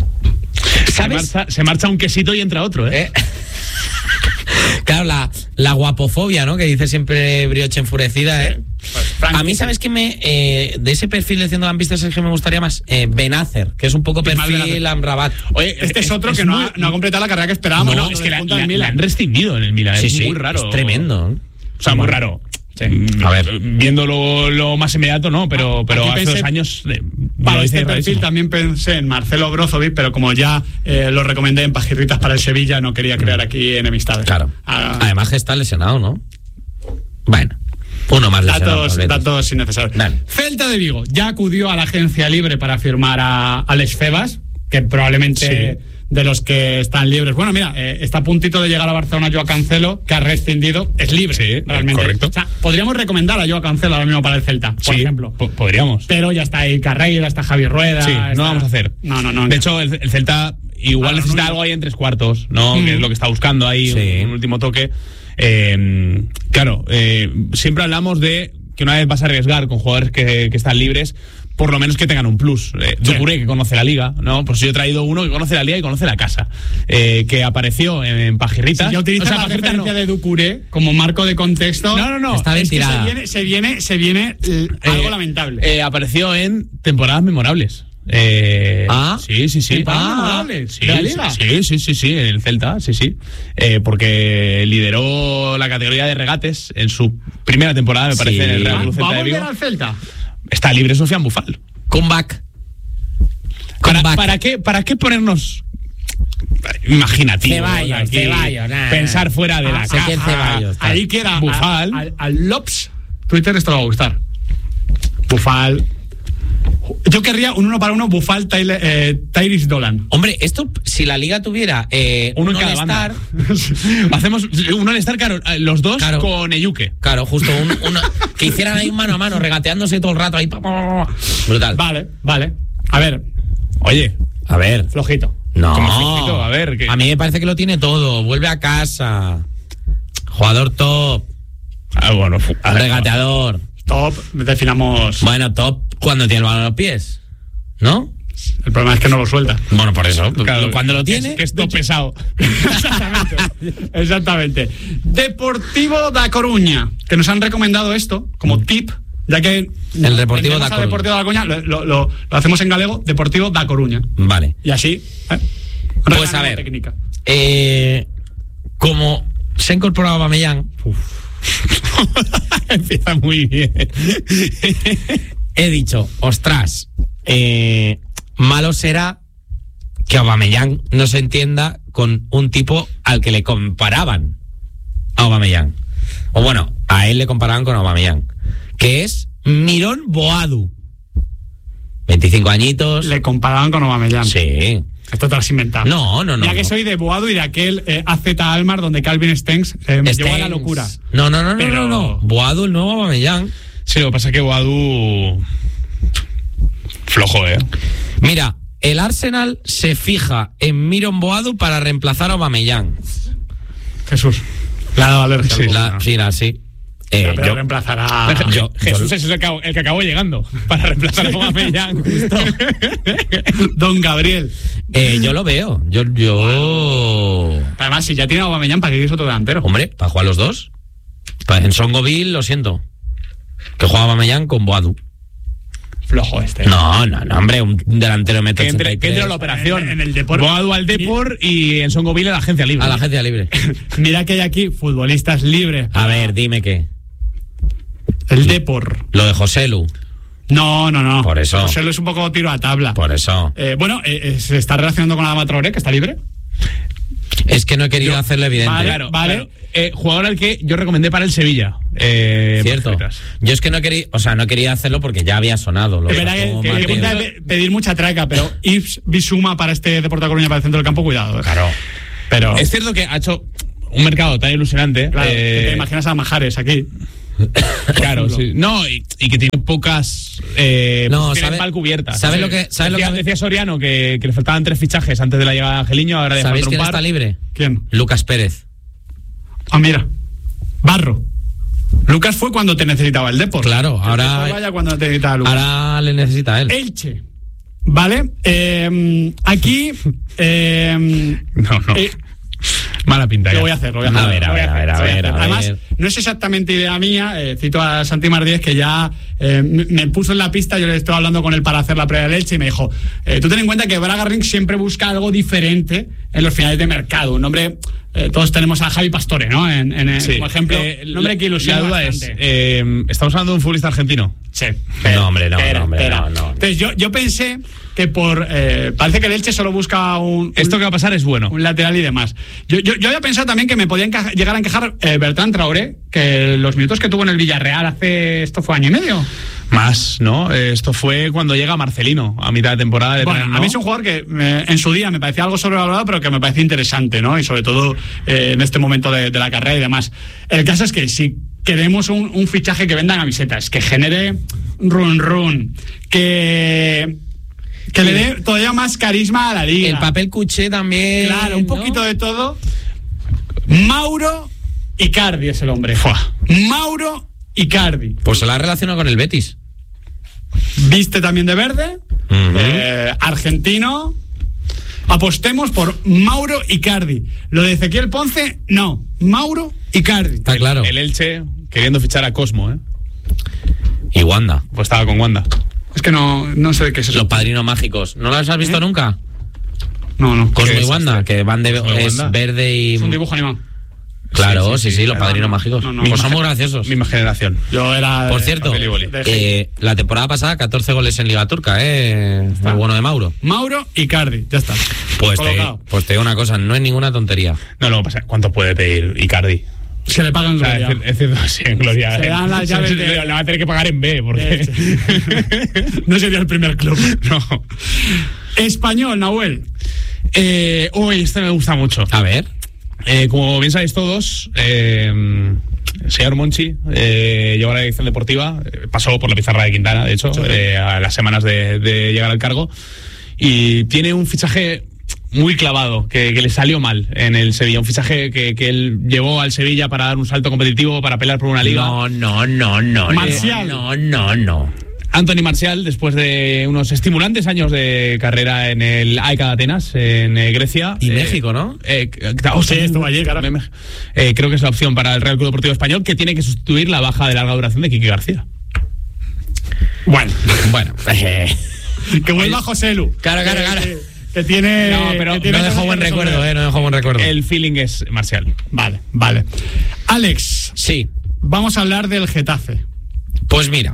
D: Se marcha, se marcha un quesito y entra otro, ¿eh?
A: ¿Eh? Claro, la, la guapofobia, ¿no? Que dice siempre Brioche enfurecida, ¿eh?
B: Frank,
A: A mí, ¿sabes qué me. Eh, de ese perfil de centrocampistas es que me gustaría más? Eh, Benacer, que es un poco
B: Ismael
A: perfil
B: Benacer.
A: Amrabat.
D: Oye,
B: Este es,
D: es-
B: otro
D: es
B: que no,
D: muy-
B: ha, no ha completado la carrera que esperábamos.
D: No,
B: ¿no?
D: es que la,
B: Punta
D: la-
B: del
D: la
B: Milan.
D: han rescindido en el Milan.
A: Sí,
D: es
A: sí,
D: muy raro.
A: es tremendo.
D: O sea, muy raro. Mm,
A: A ver.
D: Viendo lo, lo más inmediato, no, pero, pero
B: Aquí
D: hace
B: pensé-
D: dos años. eh,
B: Para
D: lo
B: este
D: hice
B: perfil
D: rarísimo.
B: también pensé en Marcelo Brozovic, pero como ya eh, lo recomendé en Pajirritas para el Sevilla, no quería crear aquí enemistades.
A: Claro.
B: Ah,
A: Además que está lesionado, ¿no? Bueno, uno más lesionado.
B: datos,
A: Betis.
B: datos innecesarios.
A: Dale.
B: Celta de Vigo ya acudió a la agencia libre para firmar a Alex Febas, que probablemente de los que están libres. Bueno, mira, eh, está a puntito de llegar a Barcelona Joao Cancelo, que ha rescindido, es libre.
D: Sí,
B: realmente.
D: correcto.
B: O sea, podríamos recomendar a Joao Cancelo ahora mismo para el Celta, por
D: Sí,
B: ejemplo.
D: po- podríamos.
B: Pero ya está ahí Carreira, está Javi Rueda.
D: Sí,
B: está-
D: no vamos a hacer.
B: No, no, no.
D: De hecho, el, el Celta igual
B: Ah, no,
D: necesita
B: no, no.
D: algo ahí en tres cuartos, ¿no?
B: Mm.
D: Que es lo que está buscando ahí,
A: Sí.
D: un, un último toque. Eh, claro, eh, siempre hablamos de que una vez vas a arriesgar con jugadores que, que están libres, por lo menos que tengan un plus. Eh,
B: Sí.
D: Ducouré, que conoce la liga, ¿no? Pues yo he traído uno que conoce la liga y conoce la casa, eh, que apareció en, en Pajirritas.
B: Si ya utilizas
D: O sea,
B: la
D: Pajirritas
B: referencia
D: no.
B: de Ducouré como marco de contexto.
D: No, no, no.
A: Está bien
B: es que
A: tirada.
B: se viene, se viene, se viene eh, algo
D: Eh,
B: lamentable.
D: eh, apareció en temporadas memorables. Eh,
A: Ah.
D: sí, sí, sí.
B: ¿Temporadas
D: Ah,
B: memorables?
D: Sí,
B: ¿De la
D: sí,
B: liga?
D: sí, sí, sí, sí, en el Celta, sí, sí. Eh, porque lideró la categoría de regates en su primera temporada, me parece,
A: Sí.
D: en el Real
B: ¿Va,
D: Club
B: va
D: Celta
B: a
D: de
B: volver
D: Vigo.
B: al Celta?
D: Está libre Sofian Bufal.
A: Comeback.
D: ¿Para,
A: Comeback.
D: para qué, ¿Para qué ponernos imaginativos?
A: Ceballos,
D: aquí?
A: Ceballos, nah.
D: Pensar fuera de la
A: Ah, sé
D: caja.
A: quién Ceballos, tal.
B: Ahí queda a-
D: Bufal.
B: Al, al Lops Twitter esto le va a gustar. Bufal. Yo querría un uno para uno Bufal Tyler, eh, Tyrese Dolan.
A: Hombre, esto, si la liga tuviera eh,
D: Uno en
A: un
D: cada
A: All-Star,
D: banda. Hacemos uno al estar, claro, los dos
A: Claro.
D: con Eyuke.
A: claro, justo un, uno- que hicieran ahí un mano a mano, regateándose todo el rato ahí. pa, pa, pa, pa. Brutal.
B: Vale, vale. A ver,
D: Oye,
A: A ver.
B: flojito.
A: No.
D: Como flojito, a ver, que-
A: A mí me parece que lo tiene todo. Vuelve a casa. Jugador top.
D: ah, bueno, fu- a ver,
A: Regateador.
B: Top, definamos.
A: Bueno, top cuando tiene el balón en los pies. ¿No?
B: El problema es que no lo suelta.
A: Bueno, por eso.
D: claro,
A: cuando lo
D: es-
A: tiene.
D: que es todo pesado.
B: Exactamente. Exactamente. Deportivo da Coruña, que nos han recomendado esto como tip, ya que
A: El Deportivo
B: vendemos
A: da
B: a
A: Coruña.
B: Deportivo da Coruña, lo, lo- lo- lo hacemos en galego, Deportivo da Coruña.
A: Vale.
B: Y así. ¿eh?
A: Pues
B: Regla
A: a ver.
B: técnica.
A: Eh, como se ha incorporado Aubameyang,
D: Empieza muy bien.
A: he dicho, ostras, eh, malo será que Aubameyang no se entienda con un tipo al que le comparaban a Aubameyang. O bueno, a él le comparaban con Aubameyang, que es Mirón Boadu. veinticinco añitos.
B: Le comparaban con Aubameyang.
A: Sí.
B: Esto te lo has inventado.
A: No, no, no.
B: Ya que
A: no.
B: soy de Boadu y de aquel eh, A Z Almar donde Calvin Stengs eh, me
A: Stengs.
B: llevó a la locura.
A: No, no, no,
B: Pero...
A: no, no, no. Boadu, el nuevo Aubameyang.
D: Sí, lo que pasa es que Boadu... flojo, ¿eh?
A: Mira, el Arsenal se fija en Miron Boadu para reemplazar a Aubameyang.
B: Jesús. La ha dado alergia.
A: Sí, la, sí, la, sí. Eh,
B: pero
A: yo,
B: reemplazará.
D: Yo, Jesús yo, es el que, acabó, el que acabó llegando para reemplazar a Aubameyang.
B: Don Gabriel.
A: Eh, yo lo veo. Yo, yo.
B: Además, si ya tiene a Aubameyang, ¿para qué quieres otro delantero?
A: Hombre, para jugar los dos. En Songoville, lo siento. Que juega Aubameyang con Boadu.
B: Flojo este.
A: No, no, no, hombre, un delantero mete
D: que entre, que entre a la operación.
B: En, en el Depor.
D: Boadu al Depor y en Songoville a la agencia libre.
A: A la agencia libre.
B: Mira que hay aquí futbolistas libres.
A: A ver, dime qué.
B: El Depor.
A: Lo de Joselu.
B: No, no, no.
A: Por eso.
B: Joselu es un poco tiro a tabla.
A: Por eso.
B: Eh, bueno, eh, eh, se está relacionando con Adama Traoré, que está libre.
A: Es que no he querido yo, hacerlo evidente.
B: Vale,
D: claro,
B: vale.
D: Claro. Eh, jugador al que yo recomendé para el Sevilla. Eh,
A: Cierto. Yo es que no quería, o sea, no quería hacerlo porque ya había sonado. Lo
B: es verdad que, que, que, que pedir mucha traca, pero Ips Bisuma para este Deportivo Coruña para el centro del campo, cuidado. ¿eh?
A: Claro.
B: Pero
D: es cierto que ha hecho un mercado tan ilusionante.
B: Claro,
D: eh,
B: que te imaginas a Majares aquí.
D: Claro, sí. No, y, y que tiene pocas eh,
A: no,
D: sabe, mal cubiertas.
A: ¿Sabes lo que, sabe
D: decía,
A: lo que
D: decía Soriano que, que le faltaban tres fichajes antes de la llegada de Angeliño? Ahora le
A: ¿sabéis
D: falta un
A: quién
D: par.
A: está libre?
B: ¿Quién?
A: Lucas Pérez.
B: Ah, mira. Barro. Lucas fue cuando te necesitaba el Depor.
A: Claro, ahora.
B: Vaya cuando te necesitaba Lucas.
A: Ahora le necesita a él.
B: Elche. Vale. Eh, aquí. Eh,
D: no, no. Eh, Mala pinta.
B: Lo voy a hacer, lo voy a hacer.
A: A ver, a ver, a ver, a ver.
B: Además, no es exactamente idea mía. Eh, cito a Santi Mardíez, que ya eh, me puso en la pista. Yo le estoy hablando con él para hacer la previa del Elche y me dijo: eh, tú ten en cuenta que Braga Ring siempre busca algo diferente en los finales de mercado. Un nombre. Eh, todos tenemos a Javi Pastore, ¿no? En, en, sí. Como ejemplo, eh, nombre que ilusiona.
D: La duda
B: bastante.
D: es: eh, ¿estamos hablando de un futbolista argentino?
B: Sí.
A: No, hombre, no,
B: espera,
A: no, hombre,
B: espera.
A: no, no.
B: Entonces, yo, yo pensé que por. Eh, parece que el Elche solo busca un, un.
D: Esto que va a pasar es bueno.
B: Un lateral y demás. Yo, yo, yo había pensado también que me podía encaja, llegar a encajar eh, Bertrand Traoré, que los minutos que tuvo en el Villarreal hace. Esto fue año y medio.
D: Más, ¿no? Esto fue cuando llega Marcelino a mitad de temporada. De
B: bueno,
D: tren, ¿no?
B: a mí es un jugador que eh, en su día me parecía algo sobrevalorado, pero que me parece interesante, ¿no? Y sobre todo eh, en este momento de, de la carrera y demás. El caso es que si queremos un, un fichaje que venda camisetas, que genere run run, que que sí. le dé todavía más carisma a la liga.
A: El papel cuché también.
B: Claro, un poquito ¿no? de todo. Mauro Icardi es el hombre. Fua. Mauro Icardi.
A: Pues se la relaciona con el Betis.
B: Viste también de verde. Uh-huh. eh, argentino. Apostemos por Mauro Icardi. Lo de Ezequiel Ponce, no. Mauro Icardi.
A: Está claro.
D: El, el Elche queriendo fichar a Cosmo, ¿eh?
A: Y Wanda.
D: Pues estaba con Wanda.
B: Es que no, no sé qué es eso.
A: Los padrinos mágicos. ¿No los has visto ¿Eh? nunca?
B: No, no.
A: Cosmo y Wanda, este? que van de es Wanda? Verde y.
B: Es un dibujo animado.
A: Claro, sí, sí, sí, sí los
B: claro,
A: padrinos
B: no,
A: mágicos.
B: No, no,
A: pues
B: misma,
A: son muy graciosos.
D: Misma generación.
B: Yo era.
A: Por cierto, de, de eh, la temporada pasada, catorce goles en Liga Turca, ¿eh? Muy bueno de Mauro.
B: Mauro Icardi, ya está.
A: Pues te, pues te digo una cosa, no es ninguna tontería.
D: No, no, pasa. ¿Cuánto puede pedir Icardi?
B: Se le pagan Gloria.
D: O sea, es decir, sí, en Gloria.
B: Se dan las llaves de...
D: Le va a tener que pagar en B, porque.
B: No sería el primer club.
D: No.
B: Español, Nahuel.
D: Eh, uy, este me gusta mucho.
A: A ver.
D: Eh, como bien sabéis todos, eh, el señor Monchi eh, llegó a la dirección deportiva, eh, pasó por la pizarra de Quintana, de hecho, sí. eh, a las semanas de, de llegar al cargo, y tiene un fichaje muy clavado, que, que le salió mal en el Sevilla, un fichaje que, que él llevó al Sevilla para dar un salto competitivo, para pelear por una liga.
A: No, no, no, no.
B: Marcial.
A: No, no, no.
D: Anthony Martial, después de unos estimulantes años de carrera en el A E K de Atenas, en eh, Grecia.
A: Y
D: eh,
A: México, ¿no?
D: Eh, oh,
B: sí, estuvo allí, claro.
D: Eh, creo que es la opción para el Real Club Deportivo Español, que tiene que sustituir la baja de larga duración de Quique García.
B: Bueno,
A: bueno. Eh.
B: Que vuelva José Lu.
A: Claro, claro, claro.
B: Que, que tiene.
D: No, pero
B: que tiene
A: no dejó buen recuerdo, eh, no dejó buen recuerdo.
D: El feeling es Martial.
B: Vale, vale. Alex.
A: Sí.
B: Vamos a hablar del Getafe.
A: Pues mira.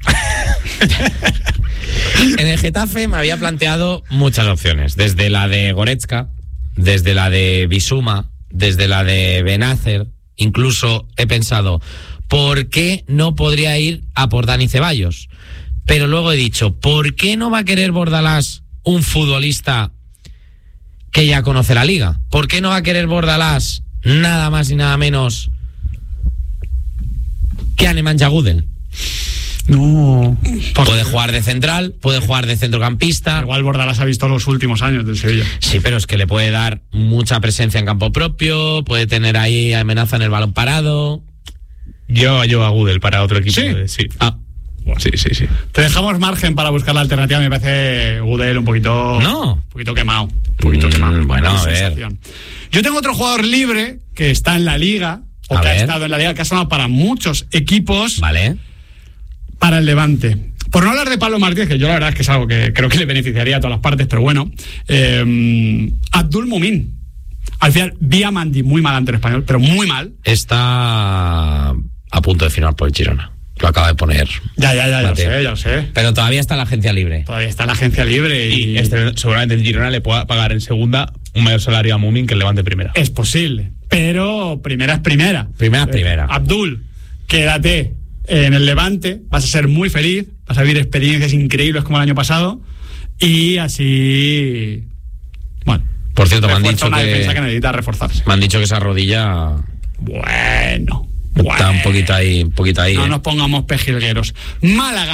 A: En el Getafe me había planteado muchas opciones, desde la de Goretzka, desde la de Bisuma, desde la de Benacer, incluso he pensado, ¿por qué no podría ir a por Dani Ceballos? Pero luego he dicho, ¿por qué no va a querer Bordalás un futbolista que ya conoce la liga. ¿Por qué no va a querer Bordalás nada más y nada menos que a Nemanja Gudel?
B: No.
A: Puede jugar de central, puede jugar de centrocampista.
B: Igual Bordalás ha visto los últimos años del Sevilla.
A: Sí, pero es que le puede dar mucha presencia en campo propio, puede tener ahí amenaza en el balón parado.
D: Yo, yo a Gudel para otro equipo.
B: ¿Sí?
D: De, sí.
A: Ah.
D: Bueno, sí, sí, sí.
B: Te dejamos margen para buscar la alternativa. Me parece Gudel un poquito.
A: No.
B: Un poquito quemado. Un poquito mm, quemado.
A: Bueno, a ver.
B: Yo tengo otro jugador libre que está en la liga, o
A: a
B: que
A: ver.
B: ha estado en la liga, que ha sonado para muchos equipos.
A: Vale.
B: Para el Levante. Por no hablar de Pablo Martínez, que yo la verdad es que es algo que creo que le beneficiaría a todas las partes, pero bueno. Eh, Abdul Mumin. Al final, Diamandi, muy mal ante el Español, pero muy mal.
A: Está a punto de firmar por el Girona. Lo acaba de poner.
B: Ya, ya, ya, ya lo sé, ya lo sé.
A: Pero todavía está en la agencia libre.
B: Todavía está en la agencia libre. Y,
D: y este, seguramente el Girona le pueda pagar en segunda un mayor salario a Mumin que el Levante primera.
B: Es posible. Pero primera es primera.
A: Primera es primera.
B: Eh, Abdul, quédate en el Levante, vas a ser muy feliz, vas a vivir experiencias increíbles como el año pasado y así, bueno.
A: Por cierto, me han dicho
B: una
A: que,
B: defensa que necesita reforzarse.
A: Me han dicho que esa rodilla,
B: bueno,
A: está
B: bueno.
A: un poquito ahí, un poquito ahí.
B: No
A: eh.
B: nos pongamos pejilgueros. Málaga.